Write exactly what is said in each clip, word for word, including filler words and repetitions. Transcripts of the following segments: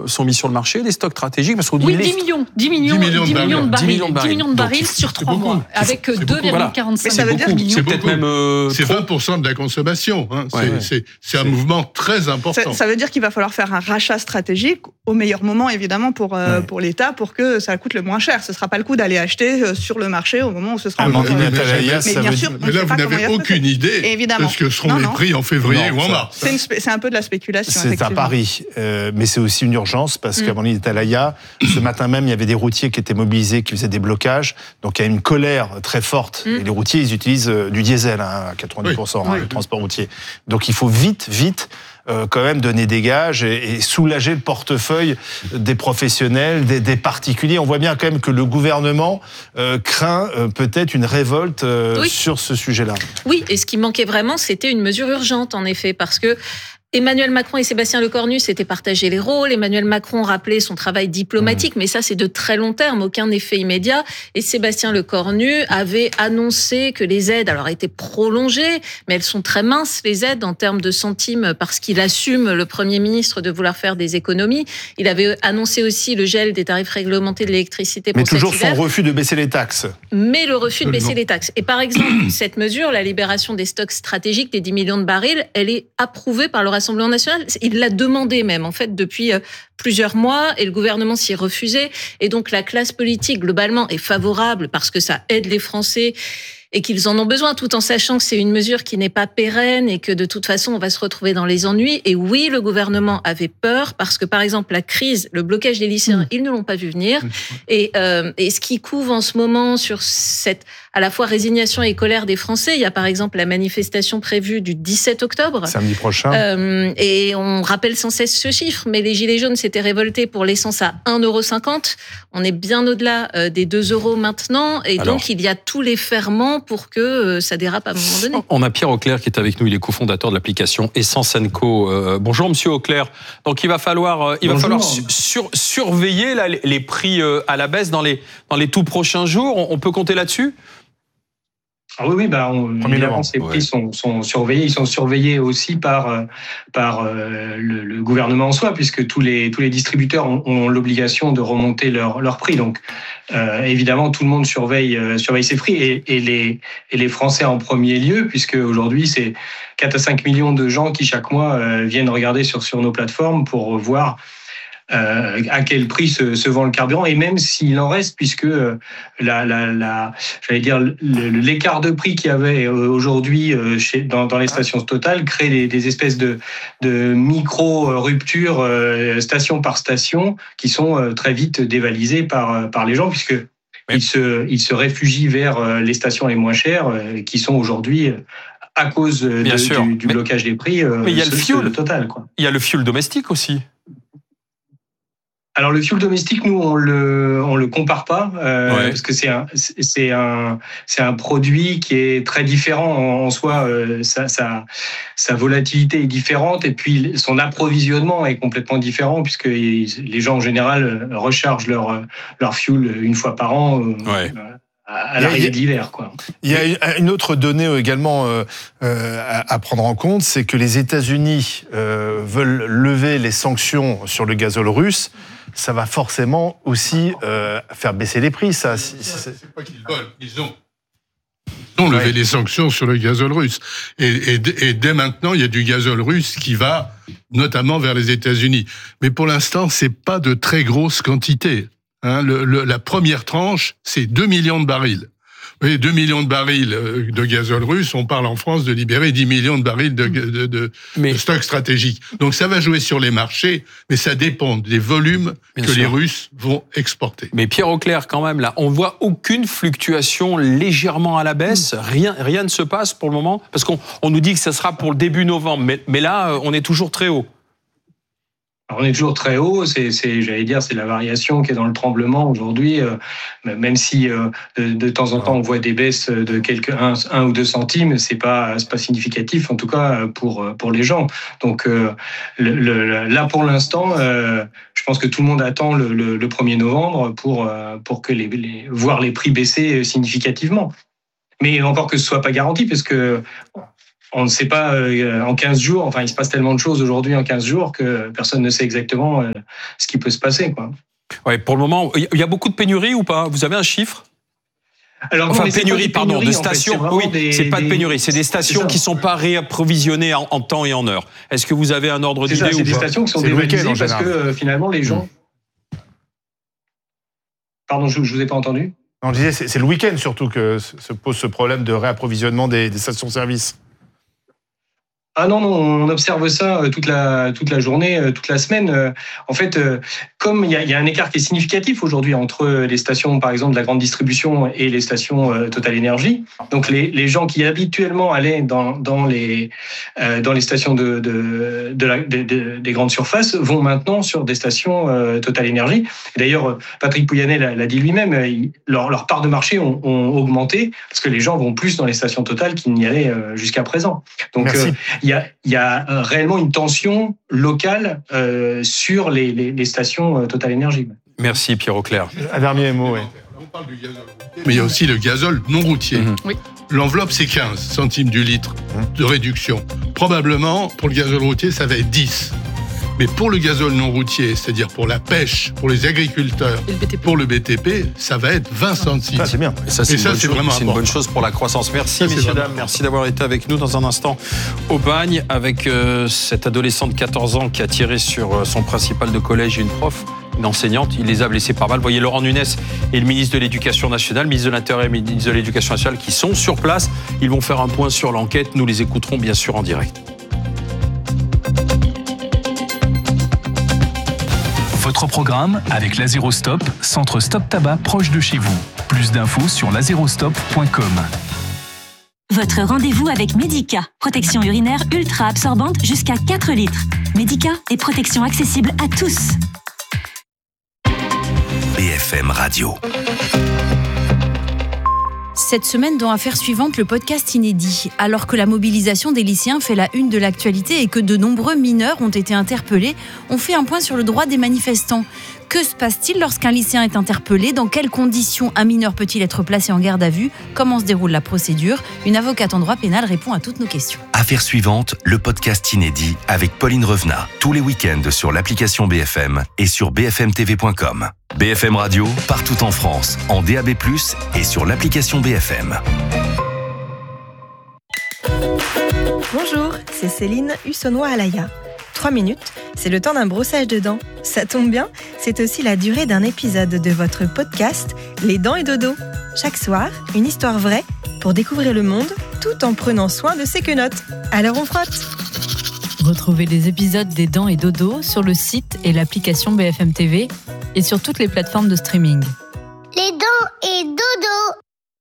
sont mis sur le marché, des stocks stratégiques, parce qu'on dit oui, dix millions, dix millions, dix millions, dix millions de barils, dix millions de barils, millions de barils sur trois mois, avec deux virgule quarante-cinq voilà. millions. C'est peut-être même euh, c'est vingt pour cent de la consommation. Hein. Ouais, c'est, ouais. c'est, c'est un c'est... mouvement très important. Ça, ça veut dire qu'il va falloir faire un rachat stratégique au meilleur moment, évidemment, pour euh, ouais. pour l'État, pour que ça coûte le moins cher. Ce sera pas le coup d'aller acheter sur le marché au moment où ce sera. Ah, mais, mais, mais, mais bien sûr, mais là, vous n'avez aucune idée évidemment. de ce que seront non, les non. prix en février non, ou en mars. C'est, une, c'est un peu de la spéculation. C'est un pari, euh, mais c'est aussi une urgence parce mm. qu'à mon avis, Atalaya, ce matin même, il y avait des routiers qui étaient mobilisés, qui faisaient des blocages. Donc il y a une colère très forte. Mm. Et les routiers, ils utilisent du diesel, hein, à quatre-vingt-dix pour cent, oui. hein, oui. le transport routier. Donc il faut vite, vite. Euh, quand même donner des gages et, et soulager le portefeuille des professionnels, des, des particuliers. On voit bien quand même que le gouvernement euh, craint euh, peut-être une révolte euh, oui. sur ce sujet-là. Oui, et ce qui manquait vraiment, c'était une mesure urgente, en effet, parce que Emmanuel Macron et Sébastien Lecornu s'étaient partagé les rôles. Emmanuel Macron rappelait son travail diplomatique, mmh. mais ça, c'est de très long terme, aucun effet immédiat. Et Sébastien Lecornu avait annoncé que les aides, alors, étaient prolongées, mais elles sont très minces, les aides, en termes de centimes, parce qu'il assume, le Premier ministre, de vouloir faire des économies. Il avait annoncé aussi le gel des tarifs réglementés de l'électricité pour mais cet hiver. Mais toujours son refus de baisser les taxes. Mais le refus de baisser les taxes. Et par exemple, cette mesure, la libération des stocks stratégiques, des dix millions de barils, elle est approuvée par le Rassemblement national. Il l'a demandé même, en fait, depuis plusieurs mois, et le gouvernement s'y est refusé. Et donc, la classe politique, globalement, est favorable parce que ça aide les Français et qu'ils en ont besoin, tout en sachant que c'est une mesure qui n'est pas pérenne et que de toute façon, on va se retrouver dans les ennuis. Et oui, le gouvernement avait peur parce que, par exemple, la crise, le blocage des lycéens, mmh. ils ne l'ont pas vu venir. Mmh. Et, euh, et ce qui couve en ce moment sur cette à la fois résignation et colère des Français, il y a par exemple la manifestation prévue du dix-sept octobre. Samedi prochain. Euh, et on rappelle sans cesse ce chiffre, mais les Gilets jaunes s'étaient révoltés pour l'essence à un euro cinquante. On est bien au-delà euh, des deux euros maintenant. Et Alors, donc, il y a tous les ferments pour que euh, ça dérape à un moment donné. On a Pierre Auclair qui est avec nous. Il est cofondateur de l'application Essence and Co. Euh, bonjour, monsieur Auclair. Donc, il va falloir, euh, il va falloir sur, surveiller là, les prix euh, à la baisse dans les, dans les tout prochains jours. On, on peut compter là-dessus ? Ah oui, oui, bah, on, évidemment, ces prix ouais. sont, sont surveillés. Ils sont surveillés aussi par, par euh, le, le gouvernement en soi, puisque tous les, tous les distributeurs ont, ont l'obligation de remonter leurs leur prix. Donc, euh, évidemment, tout le monde surveille, euh, surveille ces prix et, et, les, et les Français en premier lieu, puisque aujourd'hui, c'est quatre à cinq millions de gens qui, chaque mois, euh, viennent regarder sur, sur nos plateformes pour voir Euh, à quel prix se, se vend le carburant, et même s'il en reste, puisque euh, la, la, la, j'allais dire, le, l'écart de prix qu'il y avait aujourd'hui euh, chez, dans, dans les stations Total crée des, des espèces de, de micro-ruptures euh, station par station qui sont euh, très vite dévalisées par, par les gens, puisque oui. ils, se, ils se réfugient vers les stations les moins chères, euh, qui sont aujourd'hui... à cause de, du, du blocage des prix, euh, mais il y a le fuel Total, quoi. Il y a le fuel domestique aussi. Alors le fuel domestique, nous on le on le compare pas euh, ouais. parce que c'est un c'est un c'est un produit qui est très différent en, en soi. Euh, sa, sa sa volatilité est différente et puis son approvisionnement est complètement différent puisque les gens en général rechargent leur leur fuel une fois par an. Euh, ouais. à l'arrivée de l'hiver, quoi. Il y a une autre donnée également euh, à, à prendre en compte, c'est que les États-Unis euh, veulent lever les sanctions sur le gazole russe. Ça va forcément aussi euh, faire baisser les prix, ça. C'est, c'est, c'est pas qu'ils veulent, ils ont. Ils ont levé ouais. les sanctions sur le gazole russe. Et, et, et dès maintenant, il y a du gazole russe qui va notamment vers les États-Unis. Mais pour l'instant, c'est pas de très grosses quantités. Hein, le, le, la première tranche, c'est deux millions de barils. Vous voyez, deux millions de barils de gazole russe, on parle en France de libérer dix millions de barils de, de, de, mais, de stocks stratégiques. Donc ça va jouer sur les marchés, mais ça dépend des volumes que sûr. les Russes vont exporter. Mais Pierre Auclair, quand même, là, on voit aucune fluctuation légèrement à la baisse. Mmh. Rien, rien ne se passe pour le moment, parce qu'on on nous dit que ça sera pour le début novembre, mais, mais là, on est toujours très haut. Alors on est toujours très haut, c'est, c'est, j'allais dire, c'est la variation qui est dans le tremblement aujourd'hui, euh, même si euh, de, de temps en temps on voit des baisses de quelques un, un ou deux centimes, c'est pas, c'est pas significatif, en tout cas pour pour les gens. Donc euh, le, le, là pour l'instant, euh, je pense que tout le monde attend le, le, le premier novembre pour pour que les, les voir les prix baisser significativement. Mais encore que ce soit pas garanti, parce que on ne sait pas euh, en quinze jours, enfin il se passe tellement de choses aujourd'hui en quinze jours que personne ne sait exactement euh, ce qui peut se passer, quoi. Ouais, pour le moment, il y a beaucoup de pénuries ou pas ? Vous avez un chiffre ? Alors, enfin, non, pénurie, pardon, de stations. En fait, c'est oui, des, c'est pas de des... pénurie, c'est des stations c'est qui sont pas réapprovisionnées en, en temps et en heure. Est-ce que vous avez un ordre d'idée ça, ou c'est des pas ? stations qui sont dévalisées parce que euh, finalement les gens. Mmh. Pardon, je, je vous ai pas entendu. On disait c'est, c'est le week-end surtout que se pose ce problème de réapprovisionnement des, des stations-service. Ah non, non, on observe ça toute la, toute la journée, toute la semaine. En fait, comme il y a, il y a un écart qui est significatif aujourd'hui entre les stations, par exemple, de la grande distribution et les stations Total Énergie. Donc, les, les gens qui habituellement allaient dans, dans, les, euh, dans les stations de, de, de la, de, de, des grandes surfaces vont maintenant sur des stations euh, Total Énergie. Et d'ailleurs, Patrick Pouyanné l'a, l'a dit lui-même, il, leur, leur part de marché ont, ont augmenté parce que les gens vont plus dans les stations Total qu'ils n'y allaient jusqu'à présent. Donc, euh, il y a, il y a réellement une tension locale euh, sur les, les, les stations euh, Total Énergie. Merci Pierre Auclair. Un dernier mot, oui. On parle du gazole routier, mais il y a aussi le gazole non routier. Mmh. Oui. L'enveloppe, c'est quinze centimes du litre de réduction. Probablement, pour le gazole routier, ça va être dix. Mais pour le gazole non routier, c'est-à-dire pour la pêche, pour les agriculteurs, le pour le B T P, ça va être vingt centimes. Ça, c'est bien. Et ça, c'est, Et une, ça, bonne c'est, chose, vraiment c'est une bonne chose pour la croissance. Merci, ça, messieurs, dames. Merci d'avoir été avec nous dans un instant au bagne avec euh, cet adolescent de quatorze ans qui a tiré sur euh, son principal de collège et une prof, une enseignante. Il les a blessés par balle. Vous voyez Laurent Nunez et le ministre de l'Éducation nationale, le ministre de l'Intérieur et le ministre de l'Éducation nationale qui sont sur place. Ils vont faire un point sur l'enquête. Nous les écouterons bien sûr en direct. Votre programme avec l'Azérostop, centre Stop Tabac proche de chez vous. Plus d'infos sur lazérostop point com. Votre rendez-vous avec Medica. Protection urinaire ultra absorbante jusqu'à quatre litres. Medica est protection accessible à tous. B F M Radio. Cette semaine, dans Affaires suivantes, le podcast inédit. Alors que la mobilisation des lycéens fait la une de l'actualité et que de nombreux mineurs ont été interpellés, on fait un point sur le droit des manifestants. Que se passe-t-il lorsqu'un lycéen est interpellé ? Dans quelles conditions un mineur peut-il être placé en garde à vue ? Comment se déroule la procédure ? Une avocate en droit pénal répond à toutes nos questions. Affaires suivantes, le podcast inédit avec Pauline Revenat. Tous les week-ends sur l'application B F M et sur b f m t v point com. B F M Radio, partout en France, en D A B plus, et sur l'application B F M. Bonjour, c'est Céline Hussonnois-Alaya. Trois minutes, c'est le temps d'un brossage de dents. Ça tombe bien, c'est aussi la durée d'un épisode de votre podcast Les Dents et Dodo. Chaque soir, une histoire vraie pour découvrir le monde tout en prenant soin de ses quenottes. Alors on frotte. Retrouvez les épisodes des Dents et Dodo sur le site et l'application B F M T V et sur toutes les plateformes de streaming. Les Dents et Dodo.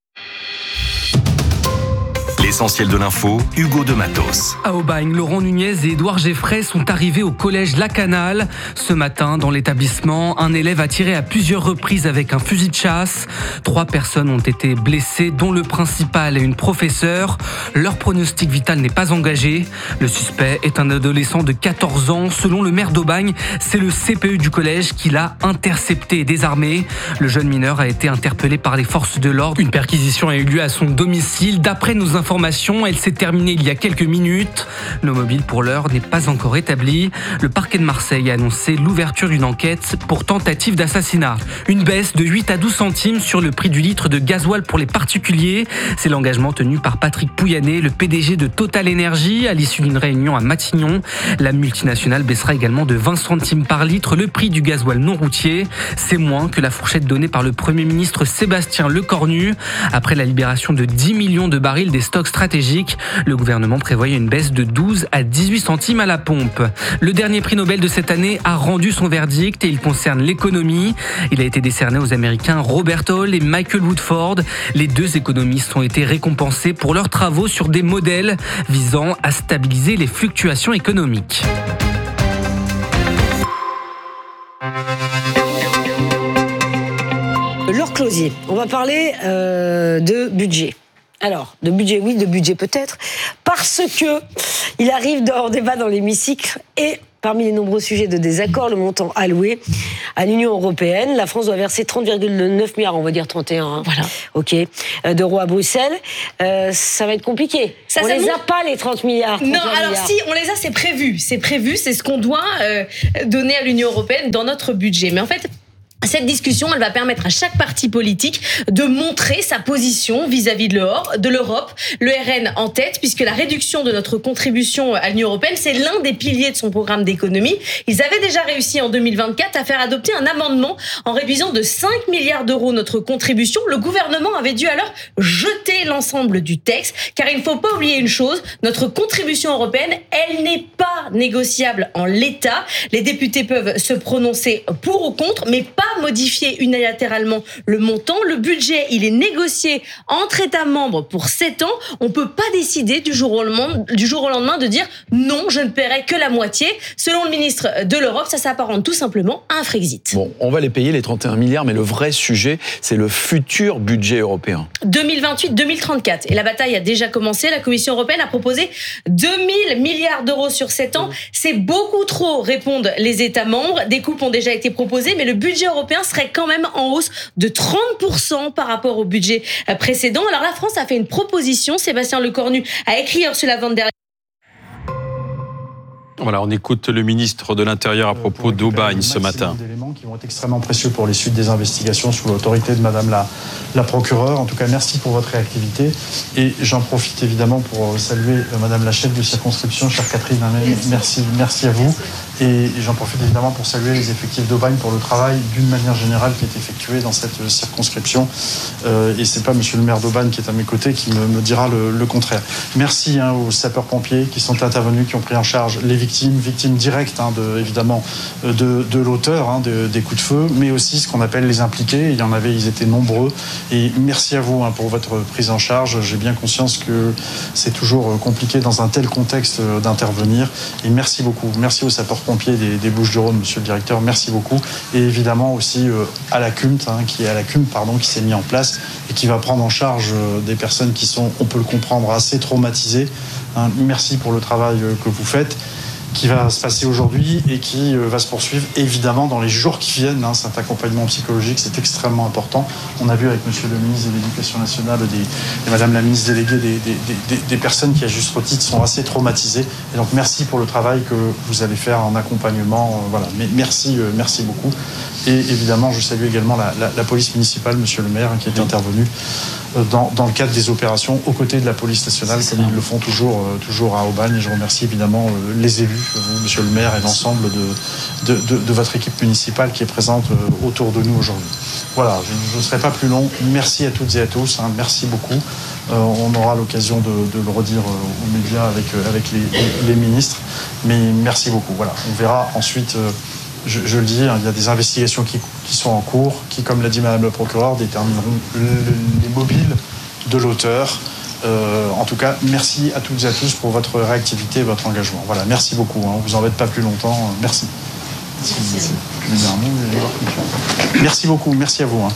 L'essentiel de l'info, Hugo de Matos. À Aubagne, Laurent Nunez et Édouard Geffray sont arrivés au collège La Canale. Ce matin, dans l'établissement, un élève a tiré à plusieurs reprises avec un fusil de chasse. Trois personnes ont été blessées, dont le principal et une professeure. Leur pronostic vital n'est pas engagé. Le suspect est un adolescent de quatorze ans. Selon le maire d'Aubagne, c'est le C P E du collège qui l'a intercepté et désarmé. Le jeune mineur a été interpellé par les forces de l'ordre. Une perquisition a eu lieu à son domicile. D'après nos informations, elle s'est terminée il y a quelques minutes. Le mobile, pour l'heure, n'est pas encore établi. Le parquet de Marseille a annoncé l'ouverture d'une enquête pour tentative d'assassinat. Une baisse de huit à douze centimes sur le prix du litre de gasoil pour les particuliers. C'est l'engagement tenu par Patrick Pouyanné, le P D G de Total Énergie, à l'issue d'une réunion à Matignon. La multinationale baissera également de vingt centimes par litre le prix du gasoil non routier. C'est moins que la fourchette donnée par le Premier ministre Sébastien Lecornu. Après la libération de dix millions de barils des stocks stratégiques, le gouvernement prévoyait une baisse de douze à dix-huit centimes à la pompe. Le dernier prix Nobel de cette année a rendu son verdict et il concerne l'économie. Il a été décerné aux Américains Robert Hall et Michael Woodford. Les deux économistes ont été récompensés pour leurs travaux sur des modèles visant à stabiliser les fluctuations économiques. Laure Closier, on va parler euh, de budget. Alors, de budget oui, de budget peut-être, parce que il arrive dans, en débat dans l'hémicycle et parmi les nombreux sujets de désaccord, le montant alloué à l'Union européenne. La France doit verser trente virgule neuf milliards, on va dire trente et un, hein. Voilà. Ok, d'euros à Bruxelles. Euh, ça va être compliqué. Ça, on ça les nous... a pas, les trente milliards. Non, alors milliards. Si, on les a, c'est prévu. C'est prévu, c'est ce qu'on doit euh, donner à l'Union européenne dans notre budget. Mais en fait, cette discussion, elle va permettre à chaque parti politique de montrer sa position vis-à-vis de l'Europe, le R N en tête, puisque la réduction de notre contribution à l'Union européenne, c'est l'un des piliers de son programme d'économie. Ils avaient déjà réussi en deux mille vingt-quatre à faire adopter un amendement en réduisant de cinq milliards d'euros notre contribution. Le gouvernement avait dû alors jeter l'ensemble du texte, car il ne faut pas oublier une chose, notre contribution européenne, elle n'est pas négociable en l'état. Les députés peuvent se prononcer pour ou contre, mais pas modifier unilatéralement le montant. Le budget, il est négocié entre États membres pour sept ans. On ne peut pas décider du jour au lendemain, du jour au lendemain de dire non, je ne paierai que la moitié. Selon le ministre de l'Europe, ça s'apparente tout simplement à un Frexit. Bon, on va les payer les trente et un milliards, mais le vrai sujet, c'est le futur budget européen. deux mille vingt-huit deux mille trente-quatre. Et la bataille a déjà commencé. La Commission européenne a proposé deux mille milliards d'euros sur sept ans. C'est beaucoup trop, répondent les États membres. Des coupes ont déjà été proposées, mais le budget européen serait quand même en hausse de trente pour cent par rapport au budget précédent. Alors la France a fait une proposition. Sébastien Lecornu a écrit Ursula von der Leyen. Voilà, on écoute le ministre de l'Intérieur à propos d'Aubagne ce matin. Des éléments qui vont être extrêmement précieux pour les suites des investigations sous l'autorité de Madame la, la procureure. En tout cas, merci pour votre réactivité. Et j'en profite évidemment pour saluer Madame la chef de circonscription, chère Catherine. Merci, merci à vous. Et j'en profite évidemment pour saluer les effectifs d'Aubagne pour le travail d'une manière générale qui est effectué dans cette circonscription. Euh, et c'est pas Monsieur le maire d'Aubagne qui est à mes côtés qui me, me dira le, le contraire. Merci hein, aux sapeurs-pompiers qui sont intervenus, qui ont pris en charge les victimes, victimes directes hein, de, évidemment de, de l'auteur hein, de, des coups de feu, mais aussi ce qu'on appelle les impliqués. Il y en avait, ils étaient nombreux. Et merci à vous hein, pour votre prise en charge. J'ai bien conscience que c'est toujours compliqué dans un tel contexte d'intervenir. Et merci beaucoup. Merci aux sapeurs-pompiers des, des Bouches-du-Rhône, monsieur le directeur, merci beaucoup. Et évidemment aussi euh, à la C U M T, hein, qui est à la C U M, pardon, qui s'est mis en place et qui va prendre en charge euh, des personnes qui sont, on peut le comprendre, assez traumatisées. Hein. Merci pour le travail euh, que vous faites, qui va se passer aujourd'hui et qui euh, va se poursuivre évidemment dans les jours qui viennent. Hein, cet accompagnement psychologique, c'est extrêmement important. On a vu avec monsieur le ministre de l'Éducation nationale des, et madame la ministre déléguée des, des, des, des personnes qui, à juste titre, sont assez traumatisées. Et donc, merci pour le travail que vous allez faire en accompagnement. Euh, voilà. Mais merci, euh, merci beaucoup. Et évidemment, je salue également la, la, la police municipale, monsieur le maire, hein, qui est intervenu Dans, dans le cadre des opérations aux côtés de la police nationale, comme ils le font toujours, euh, toujours à Aubagne. Et je remercie évidemment euh, les élus, vous, monsieur le maire, et l'ensemble de, de, de, de votre équipe municipale qui est présente euh, autour de nous aujourd'hui. Voilà, je ne serai pas plus long. Merci à toutes et à tous. Hein, merci beaucoup. Euh, on aura l'occasion de, de le redire euh, aux médias avec, euh, avec les, les, les ministres. Mais merci beaucoup. Voilà, on verra ensuite. Euh, Je, je le dis, hein, il y a des investigations qui, qui sont en cours, qui, comme l'a dit Madame la procureure, détermineront le, les mobiles de l'auteur. Euh, en tout cas, merci à toutes et à tous pour votre réactivité et votre engagement. Voilà, merci beaucoup. Hein, on vous embête pas plus longtemps. Merci. Merci, merci. Merci beaucoup. Merci à vous. Hein.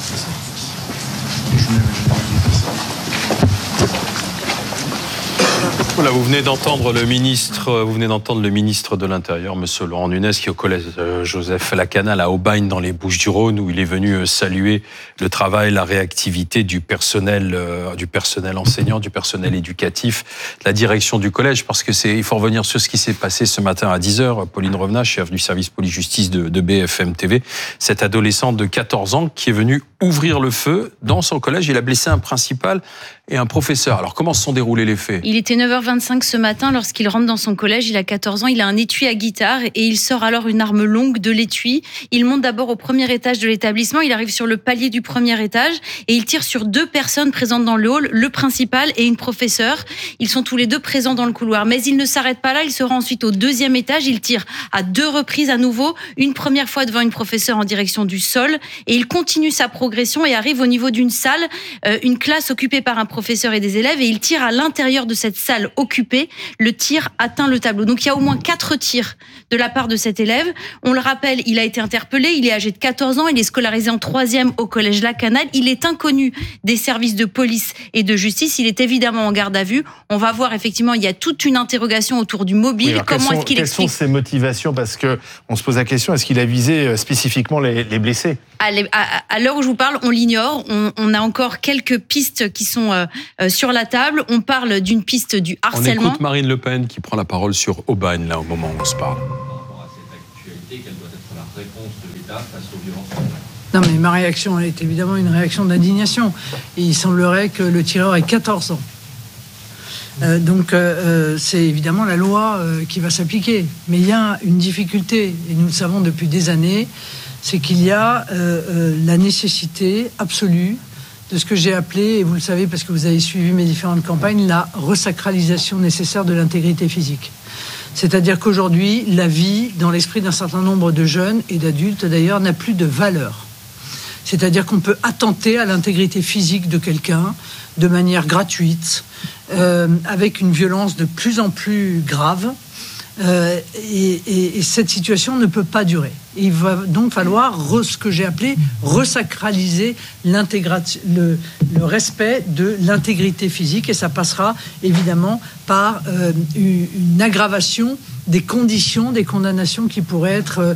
Voilà, vous venez d'entendre le ministre, vous venez d'entendre le ministre de l'Intérieur, monsieur Laurent Nunez, qui est au collège Joseph Lacanal à Aubagne dans les Bouches-du-Rhône, où il est venu saluer le travail, la réactivité du personnel, euh, du personnel enseignant, du personnel éducatif, de la direction du collège, parce que c'est, il faut revenir sur ce qui s'est passé ce matin à dix heures. Pauline Revenat, chef du service police-justice de, de B F M T V, cette adolescente de quatorze ans qui est venue ouvrir le feu dans son collège. Il a blessé un principal et un professeur. Alors, comment se sont déroulés les faits ? Il était neuf heures vingt-cinq ce matin lorsqu'il rentre dans son collège. Il a quatorze ans, il a un étui à guitare et il sort alors une arme longue de l'étui. Il monte d'abord au premier étage de l'établissement. Il arrive sur le palier du premier étage et il tire sur deux personnes présentes dans le hall, le principal et une professeure. Ils sont tous les deux présents dans le couloir. Mais il ne s'arrête pas là. Il se rend ensuite au deuxième étage. Il tire à deux reprises à nouveau. Une première fois devant une professeure en direction du sol et il continue sa progression et arrive au niveau d'une salle, euh, une classe occupée par un professeur professeur et des élèves et il tire à l'intérieur de cette salle occupée. Le tir atteint le tableau. Donc il y a au moins quatre tirs de la part de cet élève. On le rappelle, il a été interpellé, il est âgé de quatorze ans, il est scolarisé en troisième au collège Lacanal. Il est inconnu des services de police et de justice. Il est évidemment en garde à vue. On va voir effectivement, il y a toute une interrogation autour du mobile. Oui, Comment sont, est-ce qu'il quelles explique sont ses motivations? Parce que on se pose la question, est-ce qu'il a visé spécifiquement les, les blessés? À, à, à l'heure où je vous parle, on l'ignore. On, on a encore quelques pistes qui sont euh, sur la table. On parle d'une piste du harcèlement. On écoute Marine Le Pen qui prend la parole sur Aubagne, là, au moment où on se parle. Non, mais ma réaction est évidemment une réaction d'indignation. Il semblerait que le tireur ait quatorze ans. Euh, donc, euh, c'est évidemment la loi euh, qui va s'appliquer. Mais il y a une difficulté, et nous le savons depuis des années, c'est qu'il y a euh, euh, la nécessité absolue de ce que j'ai appelé, et vous le savez parce que vous avez suivi mes différentes campagnes, la resacralisation nécessaire de l'intégrité physique. C'est-à-dire qu'aujourd'hui, la vie, dans l'esprit d'un certain nombre de jeunes et d'adultes d'ailleurs, n'a plus de valeur. C'est-à-dire qu'on peut attenter à l'intégrité physique de quelqu'un de manière gratuite, euh, avec une violence de plus en plus grave. Euh, et, et, et cette situation ne peut pas durer. Il va donc falloir re, ce que j'ai appelé resacraliser l'intégration, le, le respect de l'intégrité physique, et ça passera évidemment par euh, une, une aggravation des conditions, des condamnations qui pourraient être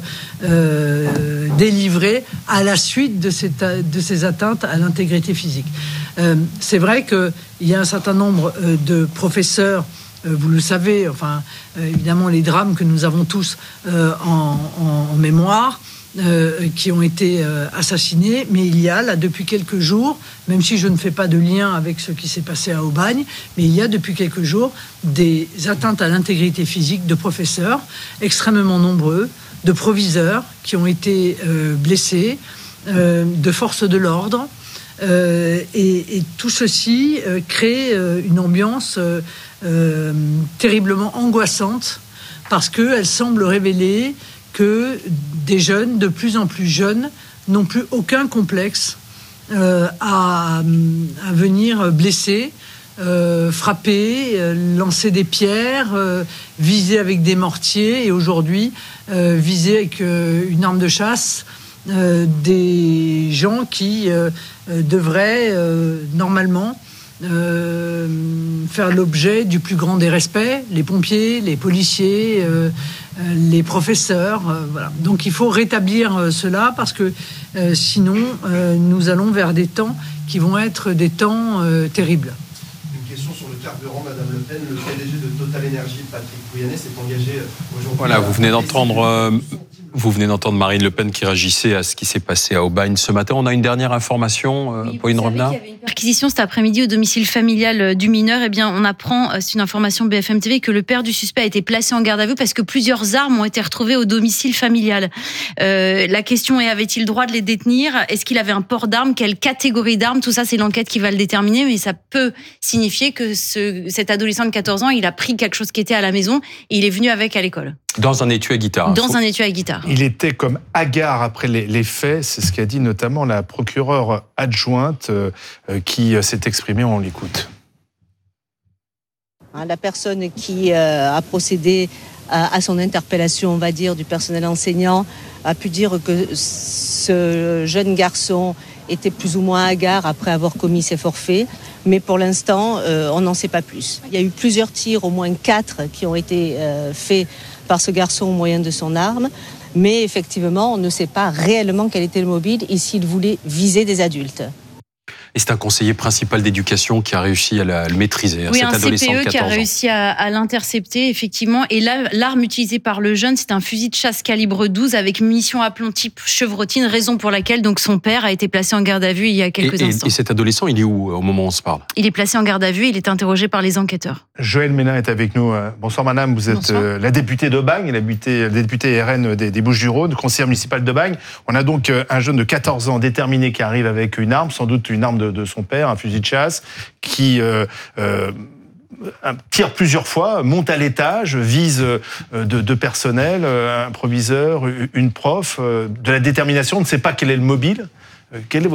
euh, délivrées à la suite de, cette, de ces atteintes à l'intégrité physique. Euh, c'est vrai qu'il y a un certain nombre de professeurs, vous le savez, enfin, euh, évidemment, les drames que nous avons tous euh, en, en, en mémoire, euh, qui ont été euh, assassinés, mais il y a, là, depuis quelques jours, même si je ne fais pas de lien avec ce qui s'est passé à Aubagne, mais il y a, depuis quelques jours, des atteintes à l'intégrité physique de professeurs extrêmement nombreux, de proviseurs qui ont été euh, blessés, euh, de forces de l'ordre, euh, et, et tout ceci euh, crée euh, une ambiance euh, Euh, terriblement angoissante parce qu'elle semble révéler que des jeunes, de plus en plus jeunes, n'ont plus aucun complexe euh, à, à venir blesser, euh, frapper, euh, lancer des pierres, euh, viser avec des mortiers et aujourd'hui euh, viser avec euh, une arme de chasse euh, des gens qui euh, devraient euh, normalement Euh, faire l'objet du plus grand des respects, les pompiers, les policiers, euh, les professeurs. Euh, voilà. Donc il faut rétablir euh, cela parce que euh, sinon euh, nous allons vers des temps qui vont être des temps euh, terribles. Une question sur le carburant, Madame Le Pen. Le P D G de Total Energy, Patrick Pouyanné, s'est engagé aujourd'hui. Voilà, vous venez d'entendre. Euh, Vous venez d'entendre Marine Le Pen qui réagissait à ce qui s'est passé à Aubagne ce matin. On a une dernière information, euh, oui, Pauline Revenat. Il y avait une perquisition cet après-midi au domicile familial du mineur. Eh bien, on apprend, c'est une information B F M T V, que le père du suspect a été placé en garde à vue parce que plusieurs armes ont été retrouvées au domicile familial. Euh, la question est, avait-il droit de les détenir? Est-ce qu'il avait un port d'armes? Quelle catégorie d'armes? Tout ça, c'est l'enquête qui va le déterminer, mais ça peut signifier que ce, cet adolescent de quatorze ans, il a pris quelque chose qui était à la maison et il est venu avec à l'école. Dans un étui à guitare. Dans un étui à guitare. Il était comme hagard après les, les faits, c'est ce qu'a dit notamment la procureure adjointe euh, qui s'est exprimée, on l'écoute. La personne qui euh, a procédé à, à son interpellation, on va dire, du personnel enseignant, a pu dire que ce jeune garçon était plus ou moins hagard après avoir commis ses forfaits. Mais pour l'instant, euh, on n'en sait pas plus. Il y a eu plusieurs tirs, au moins quatre, qui ont été euh, faits par ce garçon au moyen de son arme. Mais effectivement, on ne sait pas réellement quel était le mobile et s'il voulait viser des adultes. Et c'est un conseiller principal d'éducation qui a réussi à, la, à le maîtriser, oui, cet un adolescent C P E de quatorze qui a ans. réussi à, à l'intercepter, effectivement. Et là, l'arme utilisée par le jeune, c'est un fusil de chasse calibre douze avec munition à plomb type chevrotine, raison pour laquelle donc son père a été placé en garde à vue il y a quelques et, instants. Et, et cet adolescent, il est où au moment où on se parle? Il est placé en garde à vue, il est interrogé par les enquêteurs. Joëlle Ménin est avec nous. Bonsoir madame, vous êtes euh, la députée d'Aubagne, la députée, la députée R N des, des Bouches-du-Rhône, conseillère municipale d'Aubagne. On a donc un jeune de quatorze ans déterminé qui arrive avec une arme, sans doute une arme de, de son père, un fusil de chasse, qui euh, euh, tire plusieurs fois, monte à l'étage, vise deux de personnel, un proviseur, une prof, de la détermination, on ne sait pas quel est le mobile. Quelle est votre réaction ?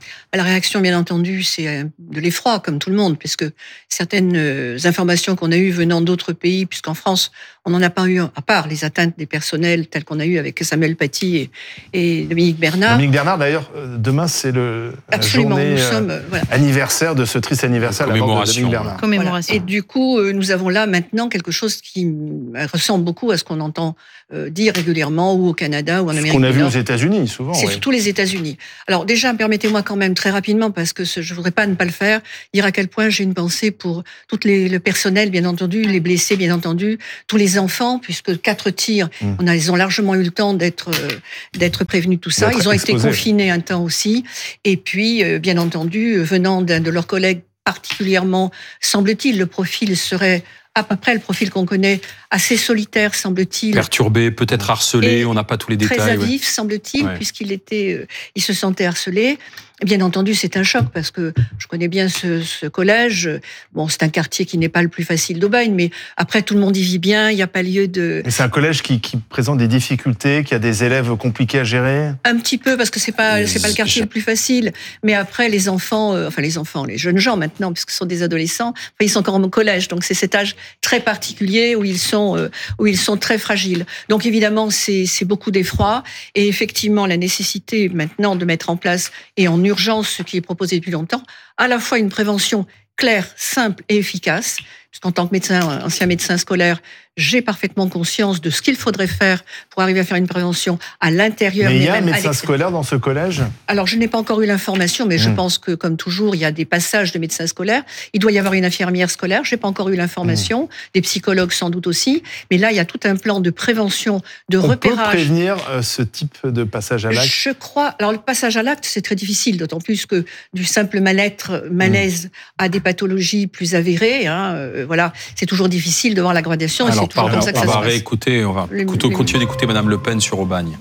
La réaction, bien entendu, c'est de l'effroi, comme tout le monde, puisque certaines informations qu'on a eues venant d'autres pays, puisqu'en France, on n'en a pas eu, à part les atteintes des personnels telles qu'on a eues avec Samuel Paty et, et Dominique Bernard. Dominique Bernard, d'ailleurs, demain, c'est le Absolument, journée nous sommes, euh, voilà. anniversaire de ce triste anniversaire de la mort de Dominique Bernard. Commémoration. Voilà. Et du coup, nous avons là maintenant quelque chose qui ressemble beaucoup à ce qu'on entend dire régulièrement ou au Canada ou en Amérique du Nord. Ce qu'on a vu aux États-Unis, souvent. C'est oui. surtout les États-Unis. Alors déjà, permettez-moi quand même très rapidement, parce que je ne voudrais pas ne pas le faire, dire à quel point j'ai une pensée pour tout les, le personnel, bien entendu, les blessés, bien entendu, tous les enfants, puisque quatre tirs, mmh. on a, ils ont largement eu le temps d'être euh, d'être prévenus, tout ça. Ils ont exposé. été confinés un temps aussi. Et puis, euh, bien entendu, venant d'un de leurs collègues particulièrement, semble-t-il, le profil serait à peu près le profil qu'on connaît, assez solitaire, semble-t-il. Perturbé, peut-être harcelé, et on n'a pas tous les détails. Très adif, ouais. semble-t-il, ouais. puisqu'il était, euh, il se sentait harcelé. Bien entendu, c'est un choc, parce que je connais bien ce, ce collège. Bon, c'est un quartier qui n'est pas le plus facile d'Aubagne, mais après, tout le monde y vit bien, il n'y a pas lieu de... Mais c'est un collège qui, qui présente des difficultés, qui a des élèves compliqués à gérer? Un petit peu, parce que c'est pas, c'est pas le quartier je... le plus facile. Mais après, les enfants, euh, enfin les enfants, les jeunes gens maintenant, puisque ce sont des adolescents, enfin, ils sont encore au collège, donc c'est cet âge très particulier où ils sont, euh, où ils sont très fragiles. Donc évidemment, c'est, c'est beaucoup d'effroi. Et effectivement, la nécessité maintenant de mettre en place, et en urgence, ce qui est proposé depuis longtemps, à la fois une prévention claire, simple et efficace, puisqu'en tant que médecin, ancien médecin scolaire, j'ai parfaitement conscience de ce qu'il faudrait faire pour arriver à faire une prévention à l'intérieur. Mais il y a un médecin scolaire dans ce collège? Alors, je n'ai pas encore eu l'information, mais mmh. je pense que, comme toujours, il y a des passages de médecins scolaires. Il doit y avoir une infirmière scolaire. Je n'ai pas encore eu l'information. Mmh. Des psychologues, sans doute aussi. Mais là, il y a tout un plan de prévention, de On repérage. On peut prévenir euh, ce type de passage à l'acte? Je crois. Alors, le passage à l'acte, c'est très difficile, d'autant plus que du simple mal-être, malaise, mmh. à des pathologies plus avérées. Hein, euh, voilà, c'est toujours difficile de voir la gradation. Alors, et c'est toujours pardon, comme ça que on ça va se passe. réécouter, on va les, continuer les... d'écouter Madame Le Pen sur Aubagne.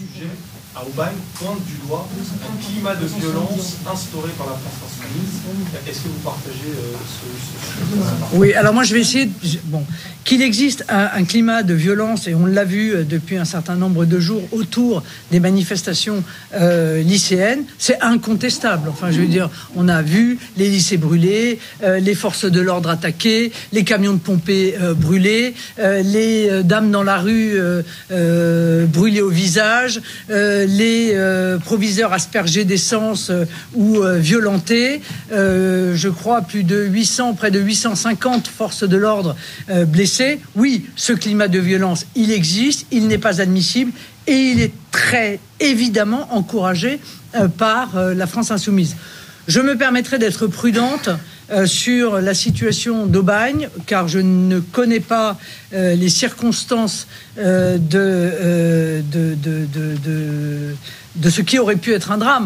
À Aubagne pointe du doigt un climat de violence instauré par la France insoumise. Est-ce que vous partagez euh, ce, ce... Oui, alors moi je vais essayer... De... Bon, qu'il existe un, un climat de violence, et on l'a vu depuis un certain nombre de jours autour des manifestations euh, lycéennes, c'est incontestable. Enfin, je veux dire, on a vu les lycées brûlés, euh, les forces de l'ordre attaquées, les camions de pompiers euh, brûlés, euh, les euh, dames dans la rue euh, euh, brûlées au visage, euh, les euh, proviseurs aspergés d'essence euh, ou euh, violentés. Euh, je crois plus de huit cents, près de huit cent cinquante forces de l'ordre euh, blessées. Oui, ce climat de violence, il existe, il n'est pas admissible et il est très évidemment encouragé euh, par euh, la France insoumise. Je me permettrai d'être prudente euh, sur la situation d'Aubagne, car je ne connais pas euh, les circonstances euh, de, euh, de, de, de, de, de ce qui aurait pu être un drame.